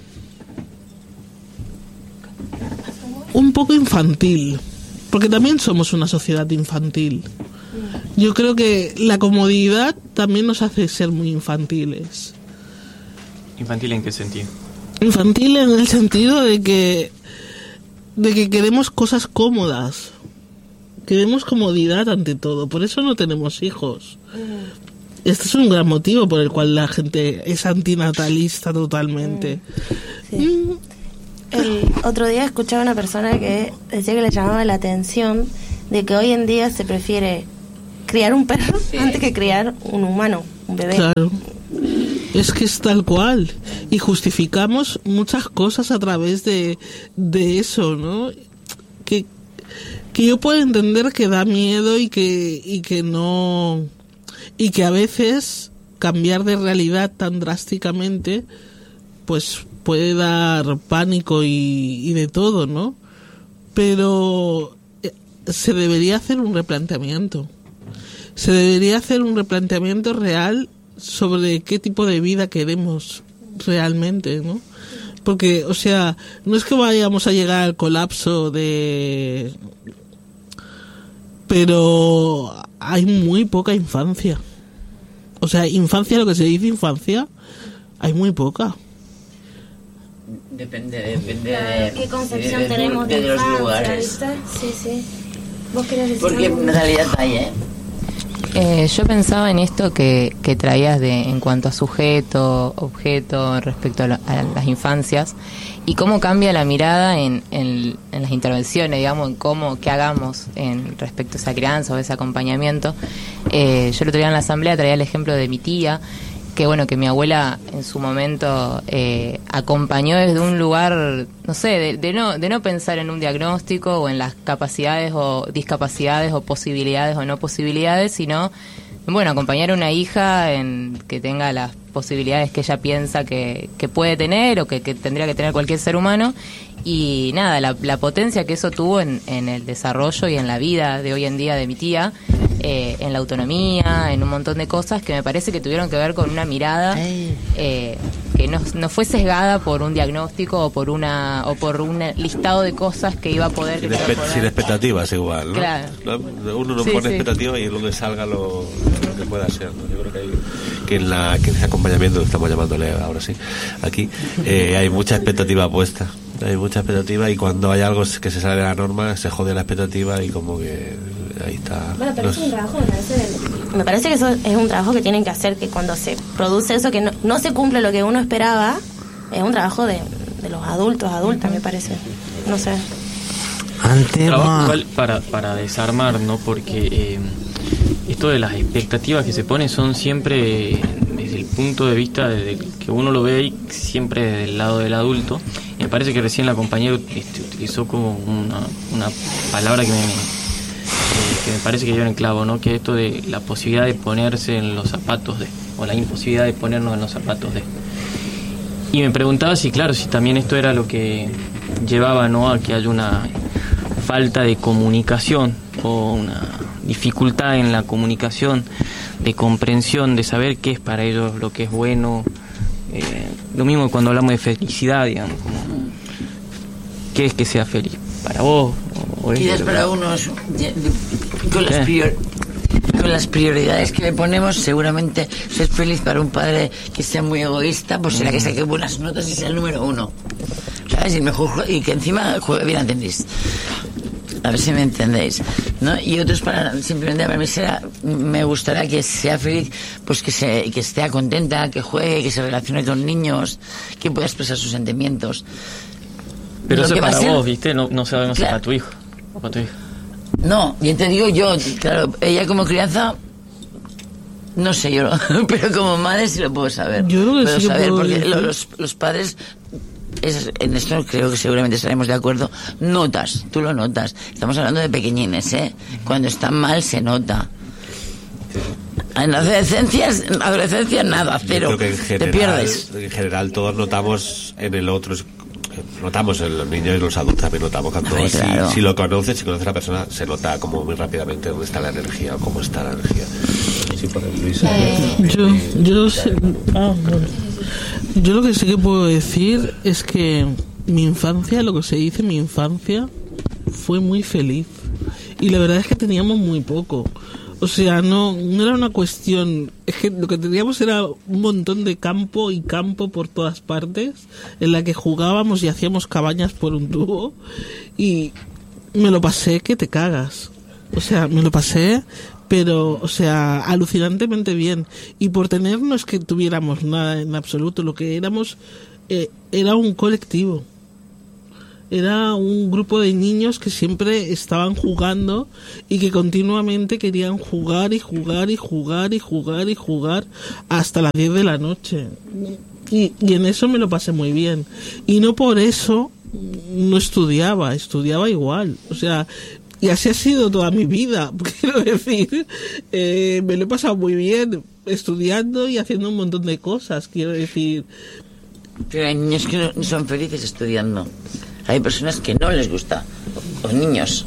un poco infantil, porque también somos una sociedad infantil. Yo creo que la comodidad también nos hace ser muy infantiles. ¿Infantil en qué sentido? Infantil en el sentido de que de que queremos cosas cómodas. Queremos comodidad ante todo, por eso no tenemos hijos. Este es un gran motivo por el cual la gente es antinatalista totalmente. Sí. Mm. El otro día escuchaba a una persona que decía que le llamaba la atención de que hoy en día se prefiere criar un perro sí. antes que criar un humano, un bebé. Claro. Es que es tal cual. Y justificamos muchas cosas a través de, de eso, ¿no? Que que yo puedo entender que da miedo y que y que no y que a veces cambiar de realidad tan drásticamente pues puede dar pánico y, y de todo, ¿no? Pero se debería hacer un replanteamiento. Se debería hacer un replanteamiento real sobre qué tipo de vida queremos realmente, ¿no? Porque, o sea, no es que vayamos a llegar al colapso de... Pero hay muy poca infancia. O sea, infancia, lo que se dice infancia, hay muy poca. Depende, depende de... ¿Qué concepción de, de, tenemos de, de, de los lugares? Sí, sí. ¿Vos querés decir Porque algo? en realidad hay, ¿eh? Eh, yo pensaba en esto que, que traías de en cuanto a sujeto, objeto respecto a, lo, a las infancias y cómo cambia la mirada en, en, en las intervenciones, digamos, en cómo, qué hagamos en respecto a esa crianza o ese acompañamiento. Eh, yo el otro día en la asamblea traía el ejemplo de mi tía, que bueno, que mi abuela en su momento eh, acompañó desde un lugar, no sé, de, de no de no pensar en un diagnóstico o en las capacidades o discapacidades o posibilidades o no posibilidades, sino, bueno, acompañar a una hija en que tenga las posibilidades que ella piensa que, que puede tener o que, que tendría que tener cualquier ser humano. Y nada, la, la potencia que eso tuvo en, en el desarrollo y en la vida de hoy en día de mi tía, eh, en la autonomía, en un montón de cosas que me parece que tuvieron que ver con una mirada eh, que no, no fue sesgada por un diagnóstico o por una o por un listado de cosas que iba a poder... Sin, espe poder. sin expectativas igual, ¿no? Claro. Uno no sí, pone sí. expectativas y donde salga lo, lo que pueda ser, ¿no? Yo creo que hay que en la que en ese acompañamiento que estamos llamándole ahora sí aquí eh, hay mucha expectativa puesta. Hay mucha expectativa y cuando hay algo que se sale de la norma se jode la expectativa y como que ahí está. Bueno, pero los... es un trabajo, me parece, me parece que eso es un trabajo que tienen que hacer, que cuando se produce eso, que no, no se cumple lo que uno esperaba, es un trabajo de, de los adultos, adultas, me parece. No sé. Antes trabajo igual para, para desarmar, ¿no? Porque eh, esto de las expectativas que se ponen son siempre... Eh, desde el punto de vista de que uno lo ve ahí, siempre desde el lado del adulto. Me parece que recién la compañera este, utilizó como una, una palabra que me, me, que me parece que lleva en clavo, ¿no? Que es esto de la posibilidad de ponerse en los zapatos de, o la imposibilidad de ponernos en los zapatos de. Y me preguntaba si, claro, si también esto era lo que llevaba, ¿no?, a que haya una falta de comunicación o una dificultad en la comunicación, de comprensión, de saber qué es para ellos lo que es bueno. Eh, lo mismo cuando hablamos de felicidad, digamos, como, ¿qué es que sea feliz? ¿Para vos? O, o quizás para unos, con las, prior, con las prioridades que le ponemos, seguramente si es feliz para un padre que sea muy egoísta, pues será que saque buenas notas y sea el número uno, ¿sabes? Y, mejor, y que encima juegue bien a tenis. A ver si me entendéis, ¿no? Y otros para simplemente para mí será, me gustaría que sea feliz, pues que se que esté contenta, que juegue, que se relacione con niños, que pueda expresar sus sentimientos. Pero eso para vos, ¿viste? No, no sabemos claro. si para tu hijo o para tu hija. No, y te digo yo, claro, ella como crianza, no sé yo, pero como madre sí lo puedo saber. Yo creo que puedo sí saber, puedo porque decir. los, los padres... Es, en esto creo que seguramente estaremos de acuerdo. Notas, tú lo notas. Estamos hablando de pequeñines, ¿eh? Cuando están mal se nota. En la adolescencia, en adolescencia nada, cero. Yo creo que en general, te pierdes. En general todos notamos en el otro. notamos en los niños y los adultos también notamos cuando Ay, si, claro. si lo conoces, si conoces a la persona, se nota como muy rápidamente dónde está la energía o cómo está la energía. Sí, por el Luis. Eh, yo, yo, sé- ah, bueno. Yo lo que sí que puedo decir es que mi infancia, lo que se dice mi infancia, fue muy feliz. Y la verdad es que teníamos muy poco. O sea, no, no era una cuestión... Es que lo que teníamos era un montón de campo y campo por todas partes, en la que jugábamos y hacíamos cabañas por un tubo. Y me lo pasé que te cagas. O sea, me lo pasé, pero, o sea, alucinantemente bien. Y por tener no es que tuviéramos nada en absoluto, lo que éramos eh, era un colectivo. Era un grupo de niños que siempre estaban jugando y que continuamente querían jugar y jugar y jugar y jugar y jugar hasta las diez de la noche. Y, y en eso me lo pasé muy bien. Y no por eso no estudiaba, estudiaba igual. O sea, y así ha sido toda mi vida. Quiero decir, eh, me lo he pasado muy bien estudiando y haciendo un montón de cosas. Quiero decir... Pero hay niños que no son felices estudiando. Hay personas que no les gusta, o niños.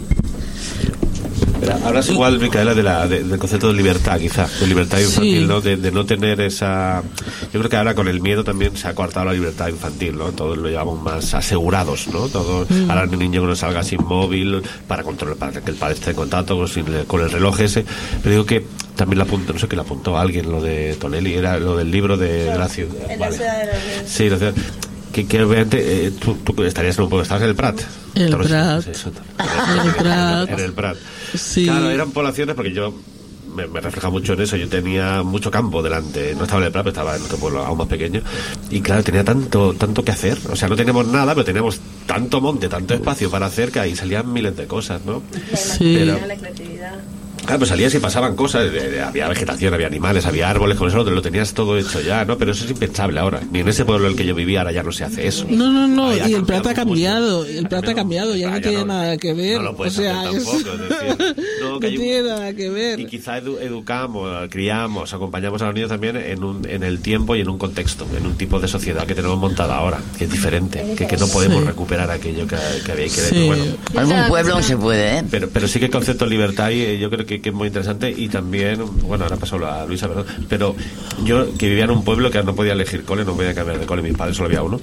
Pero hablas igual, Micaela, de la, de, del concepto de libertad, quizá, de libertad infantil, Sí. ¿no? De, de no tener esa... Yo creo que ahora con el miedo también se ha cortado la libertad infantil, ¿no? Todos lo llevamos más asegurados, ¿no? Todos, Mm. ahora el niño que no salga sin móvil, para controlar, para que el padre esté en contacto con, sin- con el reloj ese. Pero digo que también la apuntó, no sé qué le apuntó a alguien, lo de Tonelli, era lo del libro de, de la ciudad. En la Vale. ciudad de los niños. Sí, la ciudad. Que, que obviamente eh, tú, tú estarías en un pueblo, estabas en el Prat. En el Entonces, Prat. sí, eso, En el Prat. En el Prat. Sí. Claro, eran poblaciones porque yo me, me refleja mucho en eso. Yo tenía mucho campo delante, no estaba en el Prat, pero estaba en otro pueblo aún más pequeño. Y claro, tenía tanto tanto que hacer. O sea, no teníamos nada, pero teníamos tanto monte, tanto espacio para hacer que ahí salían miles de cosas, ¿no? Sí. Pero- La creatividad. Claro, pues salías y pasaban cosas, de- de- había vegetación, había animales, había árboles, con eso lo tenías todo hecho ya, ¿no? Pero eso es impensable ahora. Ni en ese pueblo en el que yo vivía ahora ya no se hace eso. No, no, no, Ahí ha y el plata ha cambiado cambiado, el plata ha cambiado, ya Ah, no ya tiene no- nada que ver. no lo O puedes sea, hacer es- tampoco, es decir, no, no que hay un- tiene nada que ver. Y quizá edu- educamos, criamos, acompañamos a los niños también en, un, en el tiempo y en un contexto, en un tipo de sociedad que tenemos montada ahora, que es diferente, que, que no podemos Sí. recuperar aquello que, que había que Sí. pero bueno. Algún pueblo aún se puede, ¿eh? Pero, pero sí que el concepto de libertad y, eh, yo creo que, que es muy interesante y también, bueno, ahora pasó a Luisa, perdón, pero yo que vivía en un pueblo que no podía elegir cole, no podía cambiar de cole, mis padres solo había uno.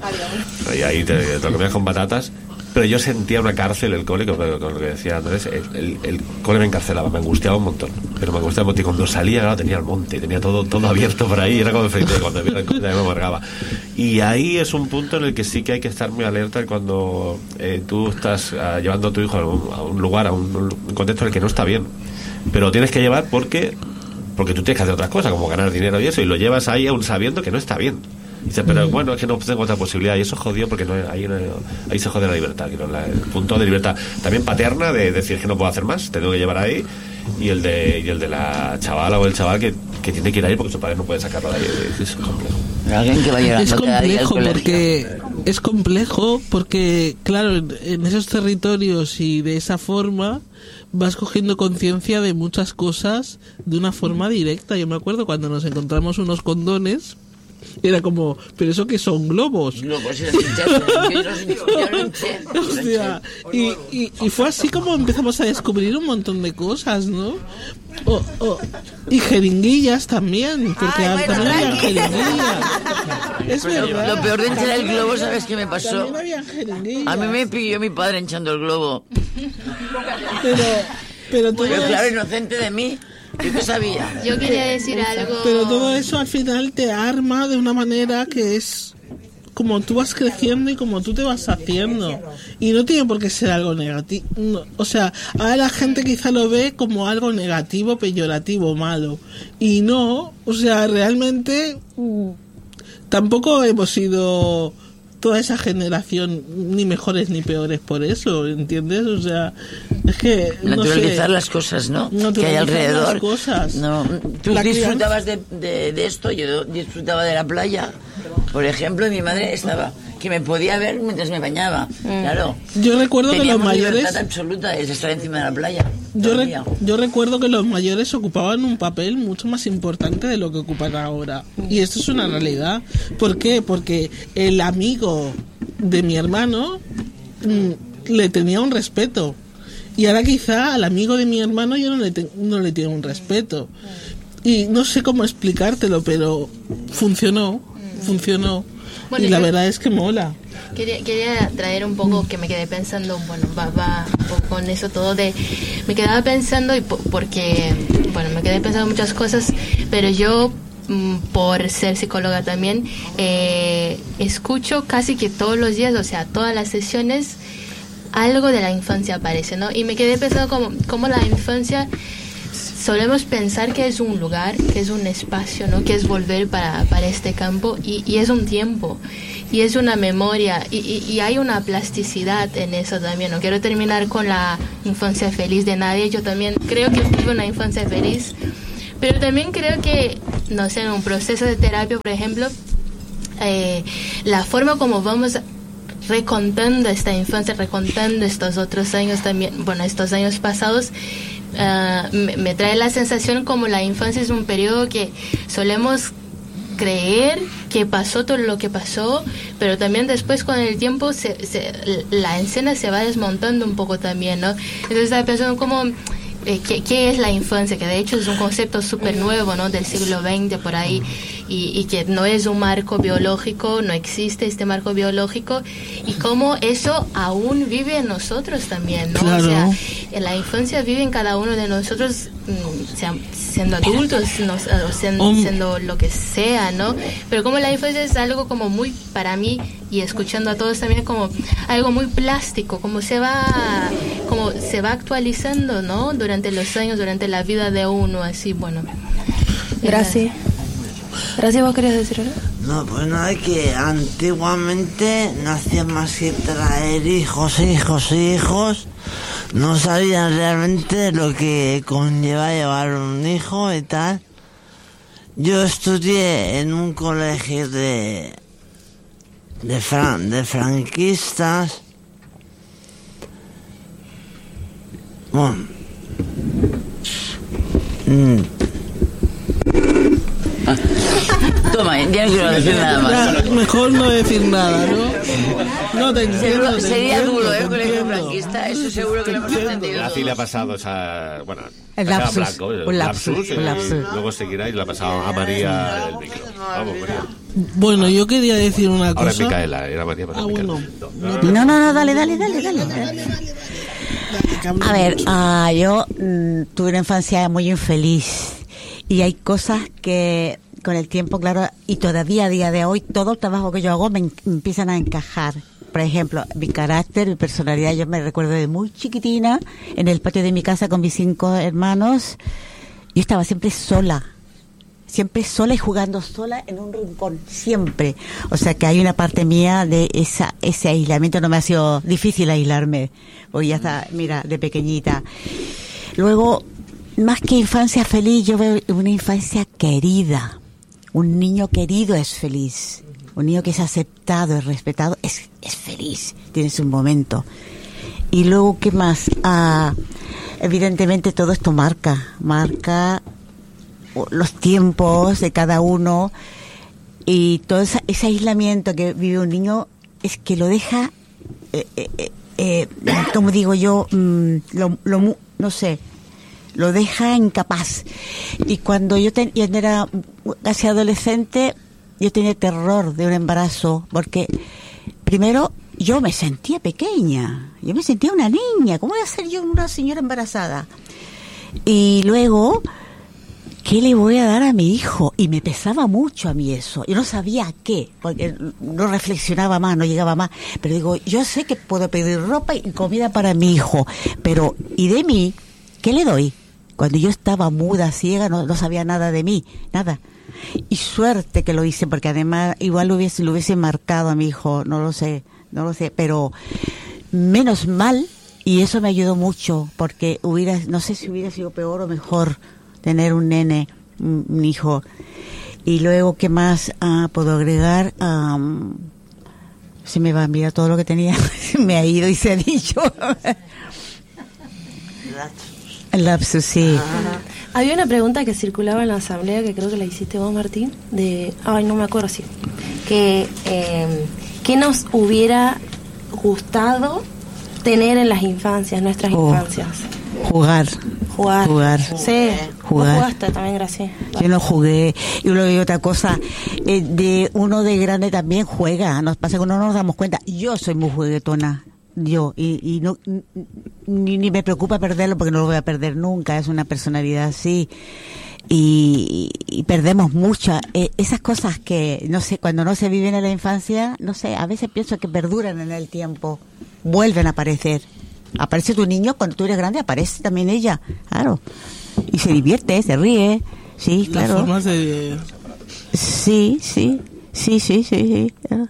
Y ahí te, te lo comías con patatas. Pero yo sentía una cárcel el cole, con, con lo que decía Andrés, el, el, el cole me encarcelaba, me angustiaba un montón. Pero me angustiaba un montón. Y cuando salía, claro, tenía el monte, tenía todo todo abierto por ahí, era como frente, cuando veía el cole me amargaba. Y ahí es un punto en el que sí que hay que estar muy alerta cuando eh, tú estás uh, llevando a tu hijo a un, a un lugar, a un, un contexto en el que no está bien. Pero lo tienes que llevar porque porque tú tienes que hacer otras cosas, como ganar dinero y eso, y lo llevas ahí aún sabiendo que no está bien. Dice, pero bueno, es que no tengo otra posibilidad. Y eso jodió porque no, ahí, no, ahí se jode la libertad. Quiero, la, el punto de libertad también paterna de decir que no puedo hacer más, te tengo que llevar ahí. Y el de y el de la chavala o el chaval que, que tiene que ir ahí porque su padre no puede sacarlo de ahí. Es complejo. Alguien que va llorando Es cada día al complejo colegio. porque es complejo porque claro, en, en esos territorios y de esa forma vas cogiendo conciencia de muchas cosas de una forma directa. Yo me acuerdo cuando nos encontramos unos condones, era como, pero eso que son globos. Globos, y los hinchaste, yo los hinché, yo los hinché, yo los hinché. Hostia, y, y, y fue así como empezamos a descubrir un montón de cosas, ¿no? O- o- y jeringuillas también, porque Ay, bueno, también había tranqui. jeringuillas. Es Pero verdad. lo peor de hinchar el globo, ¿sabes qué me pasó? También había jeringuillas. A mí me pilló mi padre hinchando el globo. Pero, pero todo Pero claro, es- inocente de mí. ¿Yo qué sabía? Yo quería decir algo. pero todo eso al final te arma de una manera que es como tú vas creciendo y como tú te vas haciendo. Y no tiene por qué ser algo negativo. No, o sea, ahora la gente quizá lo ve como algo negativo, peyorativo, malo. Y no, o sea, realmente mm, tampoco hemos sido toda esa generación ni mejores ni peores por eso, ¿entiendes? O sea, es que no Naturalizar sé. las cosas, ¿no? Que hay Naturalizar alrededor. las cosas. No, tú La disfrutabas de, de, de esto, yo disfrutaba de la playa. Por ejemplo, mi madre estaba, que me podía ver mientras me bañaba. Claro. Yo recuerdo que los Teníamos mayores... libertad absoluta es estar encima de la playa. Yo, todo el re- día. yo recuerdo que los mayores ocupaban un papel mucho más importante de lo que ocupan ahora. Y esto es una realidad. ¿Por qué? Porque el amigo de mi hermano mmm, le tenía un respeto. Y ahora quizá al amigo de mi hermano yo no le, te, no le tengo un respeto. Y no sé cómo explicártelo, pero funcionó, funcionó. Bueno, y la verdad es que mola. Quería, quería traer un poco que me quedé pensando, bueno, va, va un poco con eso todo de... Me quedaba pensando, y po, porque, bueno, me quedé pensando muchas cosas, pero yo, mm, por ser psicóloga también, eh, escucho casi que todos los días, o sea, todas las sesiones, algo de la infancia aparece, ¿no? Y me quedé pensando como, como la infancia... Solemos pensar que es un lugar, que es un espacio, ¿no? Que es volver para, para este campo y, y es un tiempo y es una memoria y, y, y hay una plasticidad en eso también. No quiero terminar con la infancia feliz de nadie. Yo también creo que tuve una infancia feliz, pero también creo que, no sé, en un proceso de terapia, por ejemplo, eh, la forma como vamos recontando esta infancia, recontando estos otros años también, bueno, estos años pasados, Uh, me, me trae la sensación como la infancia es un periodo que solemos creer que pasó todo lo que pasó, pero también después con el tiempo se, se, la escena se va desmontando un poco también, ¿no? Entonces estaba pensando como eh, ¿qué, qué es la infancia, que de hecho es un concepto súper nuevo, ¿no? Del siglo veinte por ahí, y, y que no es un marco biológico, no existe este marco biológico, y cómo eso aún vive en nosotros también, ¿no? Claro. O sea, en la infancia vive en cada uno de nosotros, sea, siendo adultos, no, o siendo, um. siendo lo que sea, ¿no? Pero como la infancia es algo como muy, para mí, y escuchando a todos también, como algo muy plástico, como se va, como se va actualizando, ¿no? Durante los años, durante la vida de uno, así, bueno. Gracias. Gracias, ¿vos querías decir algo? No, pues nada, que antiguamente no hacían más que traer hijos, hijos, hijos. No sabían realmente lo que conlleva llevar un hijo y tal. Yo estudié en un colegio de de, fran, de franquistas. Bueno. Mm. Toma, ya no quiero decir nada más. Ya, mejor no decir nada, ¿no? No te entiendo. Seguro, te sería entiendo, duro, ¿eh? te Colegio entiendo. franquista, eso seguro que lo hemos entendido. Así le ha pasado esa. Bueno, El pasaba lapsus, Blanco, un el lapsus, lapsus, un y lapsus. luego seguirá y le ha pasado a María el micro. Vamos, María. Bueno, yo quería decir una Ahora es cosa. Micaela, era María, pero Ah, Micaela. bueno. No, no, no, dale, dale, dale, dale. A ver, uh, yo mm, tuve una infancia muy infeliz y hay cosas que con el tiempo, claro, y todavía a día de hoy, todo el trabajo que yo hago me, en, me empiezan a encajar. Por ejemplo, mi carácter, mi personalidad, yo me recuerdo de muy chiquitina, en el patio de mi casa con mis cinco hermanos, yo estaba siempre sola. Siempre sola y jugando sola en un rincón, siempre. O sea que hay una parte mía de esa ese aislamiento, no me ha sido difícil aislarme, porque ya está, mira, de pequeñita. Luego, más que infancia feliz, yo veo una infancia querida. Un niño querido es feliz. Un niño que es aceptado, es respetado, es, es feliz. Tiene su momento. Y luego, ¿qué más? Ah, evidentemente todo esto marca, marca los tiempos de cada uno, y todo esa, ese aislamiento que vive un niño es que lo deja, eh, eh, eh, como digo yo, mm, lo, lo, no sé, lo deja incapaz. Y cuando yo, ten, yo era casi adolescente, yo tenía terror de un embarazo, porque primero yo me sentía pequeña, yo me sentía una niña, ¿cómo voy a ser yo una señora embarazada? Y luego, ¿qué le voy a dar a mi hijo? Y me pesaba mucho a mí eso. Yo no sabía qué, porque no reflexionaba más, no llegaba más. Pero digo, yo sé que puedo pedir ropa y comida para mi hijo, pero ¿y de mí? ¿Qué le doy? Cuando yo estaba muda, ciega, no, no sabía nada de mí, nada. Y suerte que lo hice, porque además igual lo hubiese, lo hubiese marcado a mi hijo, no lo sé, no lo sé, pero menos mal, y eso me ayudó mucho, porque hubiera, no sé si hubiera sido peor o mejor tener un nene, un, un hijo. Y luego, ¿qué más ah, puedo agregar? Um, se me va a mirar todo lo que tenía, me ha ido y se ha dicho. El lapsus, sí. Ajá. Había una pregunta que circulaba en la asamblea, que creo que la hiciste vos, Martín, de, ay, no me acuerdo, sí, que eh, ¿qué nos hubiera gustado tener en las infancias, nuestras Oh. infancias? Jugar. Jugar. Jugar. Sí. Jugar. Vos jugaste también, Graciela. Yo no jugué. Y luego hay otra cosa, eh, de uno de grande también juega. Nos pasa que no nos damos cuenta. Yo soy muy juguetona. Yo. Y, y no ni, ni me preocupa perderlo porque no lo voy a perder nunca. Es una personalidad así. Y, y perdemos muchas. Eh, esas cosas que, no sé, cuando no se viven en la infancia, no sé, a veces pienso que perduran en el tiempo. Vuelven a aparecer. Aparece tu niño, cuando tú eres grande aparece también ella, claro, y se divierte, se ríe, sí, claro. Las formas de... Sí, sí, sí, sí, sí, sí. Claro.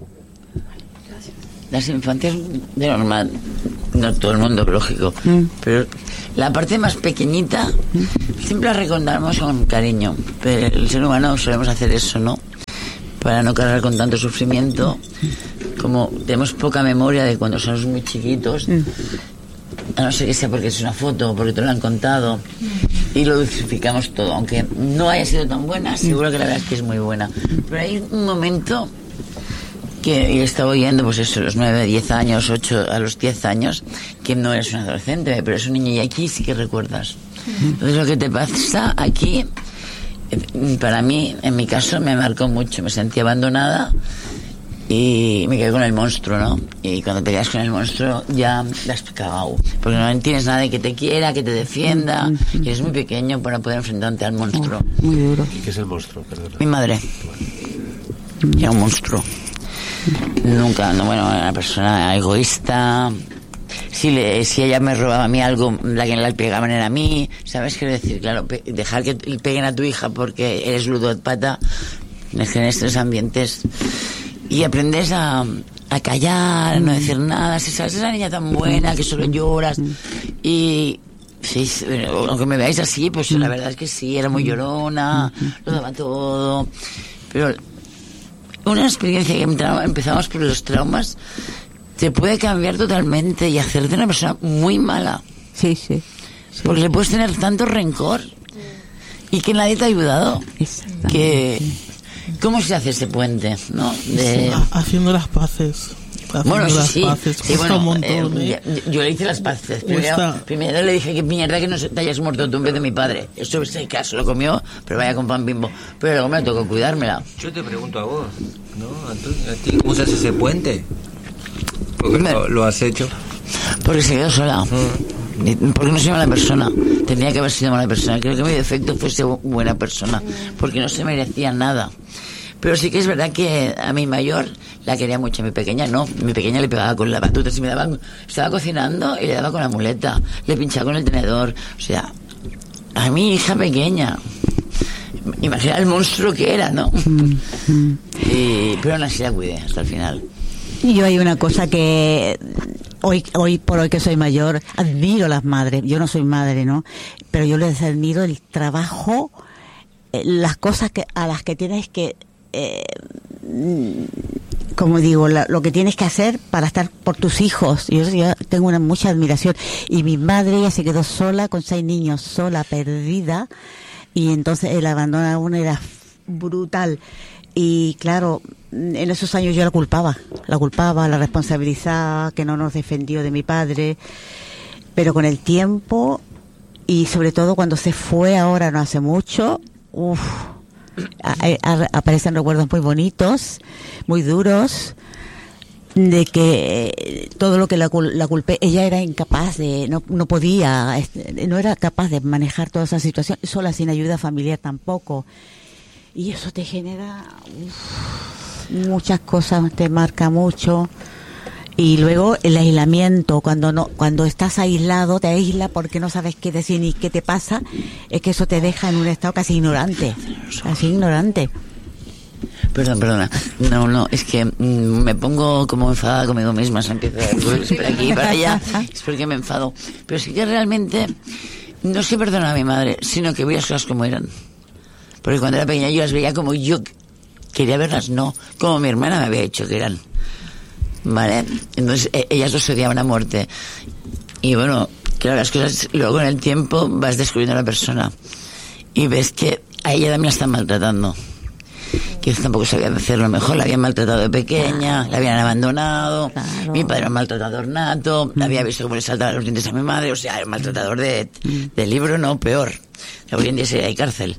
Las infancias de normal, no todo el mundo, lógico, mm. pero la parte más pequeñita mm. siempre la recordamos con cariño, pero el ser humano solemos hacer eso, ¿no? Para no cargar con tanto sufrimiento. Como tenemos poca memoria de cuando somos muy chiquitos, mm. a no ser que sea porque es una foto o porque te lo han contado, y lo dulcificamos todo, aunque no haya sido tan buena, seguro que la verdad es que es muy buena. Pero hay un momento que yo estaba oyendo, pues eso, los nueve, diez años, ocho, a los diez años, que no eres un adolescente, pero es un niño, y aquí sí que recuerdas. Entonces lo que te pasa aquí, para mí, en mi caso, me marcó mucho. Me sentí abandonada y me quedé con el monstruo, ¿no? Y cuando te quedas con el monstruo ya la has cagado, porque no tienes nadie que te quiera, que te defienda, y eres muy pequeño para poder enfrentarte al monstruo. Oh, muy duro. ¿Y qué es el monstruo? Perdona. Mi madre. Era un monstruo. Nunca, no, bueno, era una persona egoísta. Si, le, si ella me robaba a mí algo, la que la pegaban era a mí, ¿sabes? Quiero decir, claro, pe dejar que le peguen a tu hija porque eres ludópata, es que en estos ambientes, y aprendes a, a callar, a no decir nada, si sabes, esa niña tan buena que solo lloras, y sí, aunque me veáis así, pues la verdad es que sí, era muy llorona, lo daba todo, pero una experiencia que empezamos por los traumas te puede cambiar totalmente y hacerte una persona muy mala. Sí, sí. sí. Porque le puedes tener tanto rencor y que nadie te ha ayudado. Que ¿cómo se hace ese puente, no? De... Sí, haciendo las paces. Haciendo bueno, las sí, paces. sí, bueno, un montón, eh, ¿eh? yo, yo le hice las paces. Primero, primero le dije que mierda que no te hayas muerto tú en vez de mi padre. Eso es el caso, lo comió, pero vaya con pan Bimbo. Pero luego me tocó cuidármela. Yo te pregunto a vos, ¿no? ¿A, tú, a ti cómo se hace ese puente? Porque me... lo, lo has hecho. Porque se quedó sola. Mm. Porque no soy mala persona. Tendría que haber sido mala persona. Creo que mi defecto fue ser buena persona. Porque no se merecía nada. Pero sí que es verdad que a mi mayor la quería mucho. A mi pequeña no. Mi pequeña le pegaba con la batuta. Si me daban, estaba cocinando y le daba con la muleta. Le pinchaba con el tenedor. O sea, a mi hija pequeña. Imagina el monstruo que era, ¿no? Mm. Y, pero aún así la cuidé hasta el final. Y yo hay una cosa que hoy hoy por hoy que soy mayor, admiro a las madres. Yo no soy madre, ¿no? Pero yo les admiro el trabajo, eh, las cosas que a las que tienes que, eh, como digo, la, lo que tienes que hacer para estar por tus hijos. Yo, yo tengo una mucha admiración. Y mi madre, ella se quedó sola con seis niños, sola, perdida. Y entonces el abandono a uno era brutal. Y claro, en esos años yo la culpaba, la culpaba, la responsabilizaba, que no nos defendió de mi padre, pero con el tiempo y sobre todo cuando se fue ahora no hace mucho, uff, aparecen recuerdos muy bonitos, muy duros, de que todo lo que la, la culpé, ella era incapaz de, no, no podía, no era capaz de manejar toda esa situación, sola, sin ayuda familiar tampoco. Y eso te genera uf, muchas cosas, te marca mucho. Y luego el aislamiento, cuando no, cuando estás aislado, te aísla porque no sabes qué decir ni qué te pasa, es que eso te deja en un estado casi ignorante, casi ignorante. Perdón, perdona. No, no, es que mm, me pongo como enfadada conmigo misma, se empieza a ir para aquí y para allá, es porque me enfado. Pero sí que realmente no es que perdona a mi madre, sino que veía las cosas como eran. Porque cuando era pequeña yo las veía como yo quería verlas, no como mi hermana me había dicho que eran. ¿Vale? Entonces ellas dos odiaban a muerte. Y bueno, claro, las cosas luego con el tiempo vas descubriendo a la persona y ves que a ella también la están maltratando. quizás tampoco sabía hacerlo mejor, la habían maltratado de pequeña, la habían abandonado, Claro. mi padre era un maltratador nato, había visto cómo le saltaban los dientes a mi madre, o sea, era un maltratador de, de libro, no, peor. Hoy en día sí hay cárcel.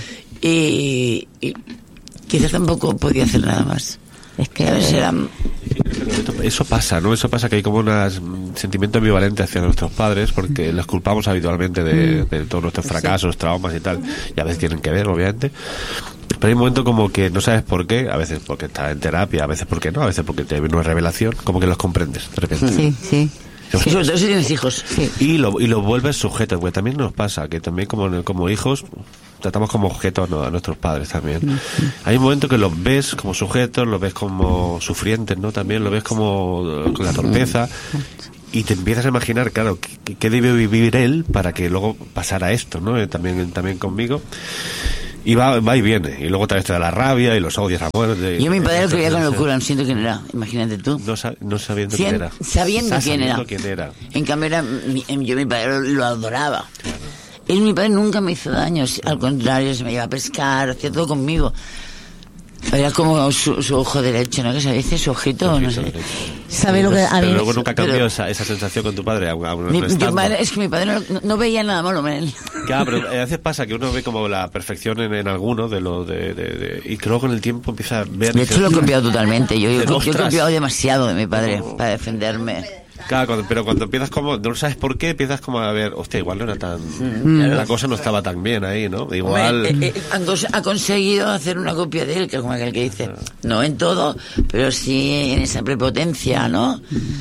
Y, y quizás tampoco podía hacer nada más. Es que ¿sabes? Era, Eso pasa, ¿no? Eso pasa que hay como un sentimiento ambivalente hacia nuestros padres porque los culpamos habitualmente de, de todos nuestros fracasos, traumas y tal. Y a veces tienen que ver, obviamente. Pero hay un momento como que no sabes por qué, a veces porque estás en terapia, a veces porque no, a veces porque te viene una revelación, como que los comprendes de repente. Sí, sí. y sobre todo si tienes hijos. Sí. Y lo, y lo vuelves sujeto, porque también nos pasa que también como, como hijos tratamos como objetos a nuestros padres también. Uh-huh. Hay un momento que los ves como sujetos, los ves como sufrientes, ¿no? También lo ves como con la torpeza. Y te empiezas a imaginar, claro, qué, qué debe vivir él para que luego pasara esto, ¿no? Eh, también, también conmigo. Y va, va y viene. Y luego otra vez te da la rabia y los odias a muerte. Yo mi padre lo quería con locura, no siento quién era. Imagínate tú. No, no sabiendo Cien, quién era. Sabiendo, quién, sabiendo era. quién era. En cambio, era, mi, yo mi padre lo, lo adoraba. Él, mi padre, nunca me hizo daño. Al contrario, se me iba a pescar, hacía todo conmigo. Era como su, su ojo derecho, ¿no? Que se dice su ojito, no sé. ¿Sabe lo que a Pero mí luego nunca cambió pero, esa, esa sensación con tu padre. A, a mi, mi padre, es que mi padre no, no veía nada malo en él. Claro, pero a veces pasa que uno ve como la perfección en, en alguno de lo de, de, de, y que luego con el tiempo empieza a ver. De hecho, lo he copiado totalmente. Yo, yo, yo he copiado demasiado de mi padre para defenderme. Claro, cuando, pero cuando empiezas como, no sabes por qué, empiezas como a ver, hostia, igual no era tan, mm. la cosa no estaba tan bien ahí, ¿no? Igual... Hombre, eh, eh, ha conseguido hacer una copia de él, que es como aquel que dice, no en todo, pero sí en esa prepotencia, ¿no?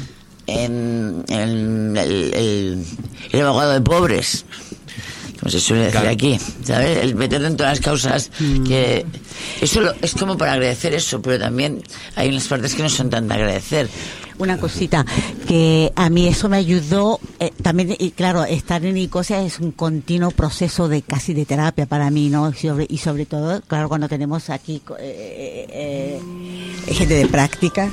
En, en el, el, el abogado de pobres, como se suele decir claro. aquí, ¿sabes? El meter en todas las causas mm. que... Eso lo, es como para agradecer eso, pero también hay unas partes que no son tan de agradecer. Una cosita, que a mí eso me ayudó, eh, también, y claro, estar en Nicosia es un continuo proceso de casi de terapia para mí, ¿no? Y sobre, y sobre todo, claro, cuando tenemos aquí eh, eh, eh, gente de práctica.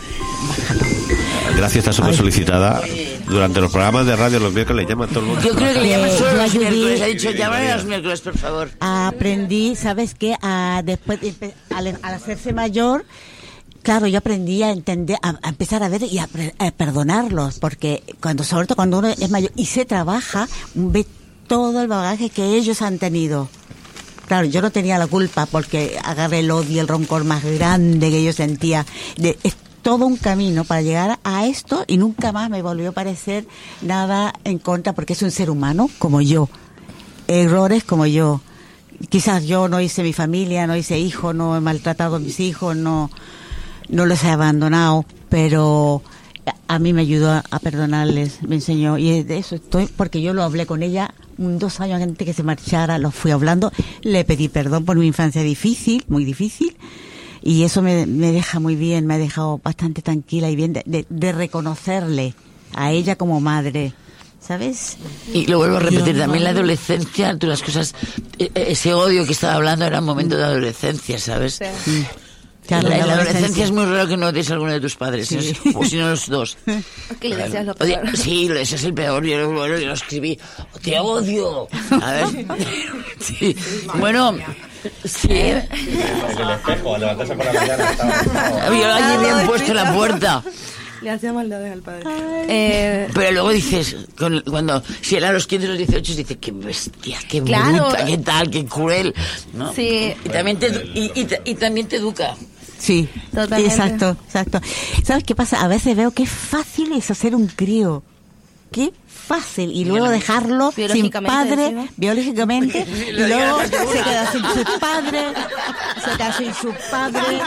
Gracias, está súper solicitada. Durante los programas de radio los miércoles le llama a todo el mundo. Yo creo que le llaman solo los miércoles. Ha dicho, llámame los miércoles, por favor. Aprendí, ¿sabes qué? A, después, al, al hacerse mayor... Claro, yo aprendí a entender, a, a empezar a ver y a, a perdonarlos, porque cuando, sobre todo cuando uno es mayor y se trabaja, ve todo el bagaje que ellos han tenido. Claro, yo no tenía la culpa porque agarré el odio, el rencor más grande que yo sentía. De, es todo un camino para llegar a esto y nunca más me volvió a parecer nada en contra, porque es un ser humano como yo, errores como yo. Quizás yo no hice mi familia, no hice hijos, no he maltratado a mis hijos, no... no los he abandonado, pero a mí me ayudó a, a perdonarles, me enseñó, y de eso estoy, porque yo lo hablé con ella dos años antes que se marchara, lo fui hablando, le pedí perdón por mi infancia difícil, muy difícil, y eso me, me deja muy bien, me ha dejado bastante tranquila y bien de, de, de reconocerle a ella como madre. ¿Sabes? Y lo vuelvo a repetir, también la adolescencia, tú las cosas, ese odio que estaba hablando era un momento de adolescencia, ¿sabes? Sí. Claro, la, la, la adolescencia es muy raro que no odies a alguno de tus padres, sí. o si no los dos. ¿Qué le decías lo peor? Oye, sí, lo deseas el peor, yo, bueno, yo lo escribí, te odio. A ver, sí. Bueno, sí. En el espejo, al levantarse por la mañana estaba... Había allí bien puesto en la puerta. Le hacía maldades al padre. Eh, pero luego dices, con, cuando si era a los quince o los dieciocho, dices, qué bestia, qué claro. bruta, qué tal, qué cruel, ¿no? Sí. Y también te, y, y, y también te educa. Sí, totalmente. Exacto, exacto. ¿Sabes qué pasa? A veces veo que fácil es hacer un crío. Qué fácil. Y luego dejarlo sin padre, ¿no? biológicamente, y luego se queda sin su padre, se queda sin su padre,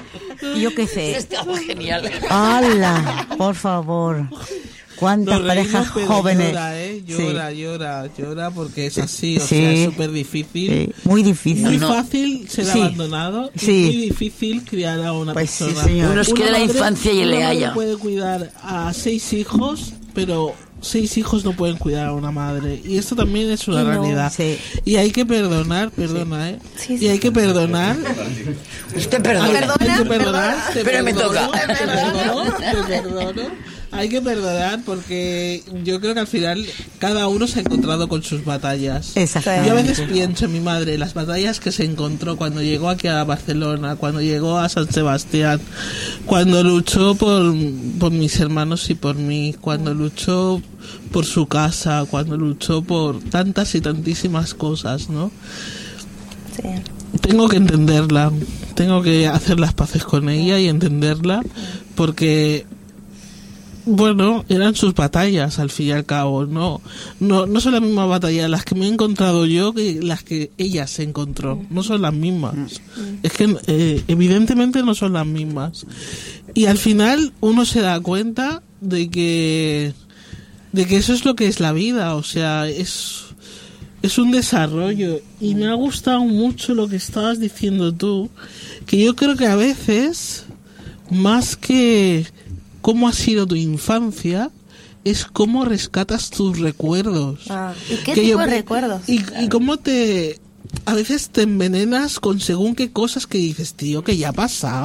y yo qué sé. Estaba genial. ¡Hala! Por favor. ¿Cuántas parejas jóvenes? Llora, ¿eh? Llora, sí. llora, llora, porque es así, o sí. sea, es súper difícil. Sí. Muy difícil. Muy no. fácil ser sí. abandonado sí. y muy difícil criar a una pues persona. Sí, Uno es que de la infancia y le haya. Uno puede cuidar a seis hijos, pero seis hijos no pueden cuidar a una madre. Y esto también es una no, realidad. Sí. Y hay que perdonar, perdona, ¿eh? Sí, sí. Y hay que perdonar. Usted perdona. Hay, hay que perdonar. Te pero perdono, me toca. Te perdono, te perdono. Hay que perdonar porque yo creo que al final cada uno se ha encontrado con sus batallas. Exactamente. Yo a veces pienso en mi madre, las batallas que se encontró cuando llegó aquí a Barcelona, cuando llegó a San Sebastián, cuando luchó por, por mis hermanos y por mí, cuando luchó por su casa, cuando luchó por tantas y tantísimas cosas, ¿no? Sí. Tengo que entenderla, tengo que hacer las paces con ella y entenderla, porque, bueno, eran sus batallas al fin y al cabo, no, no, no son las mismas batallas las que me he encontrado yo que las que ella se encontró, no son las mismas, es que eh, evidentemente no son las mismas, y al final uno se da cuenta de que, de que eso es lo que es la vida, o sea, es... es un desarrollo, y me ha gustado mucho lo que estabas diciendo tú, que yo creo que a veces, más que cómo ha sido tu infancia, es cómo rescatas tus recuerdos. Ah, ¿y qué que tipo yo, de recuerdos? Y, y cómo te... a veces te envenenas con según qué cosas que dices, tío, que ya ha pasado.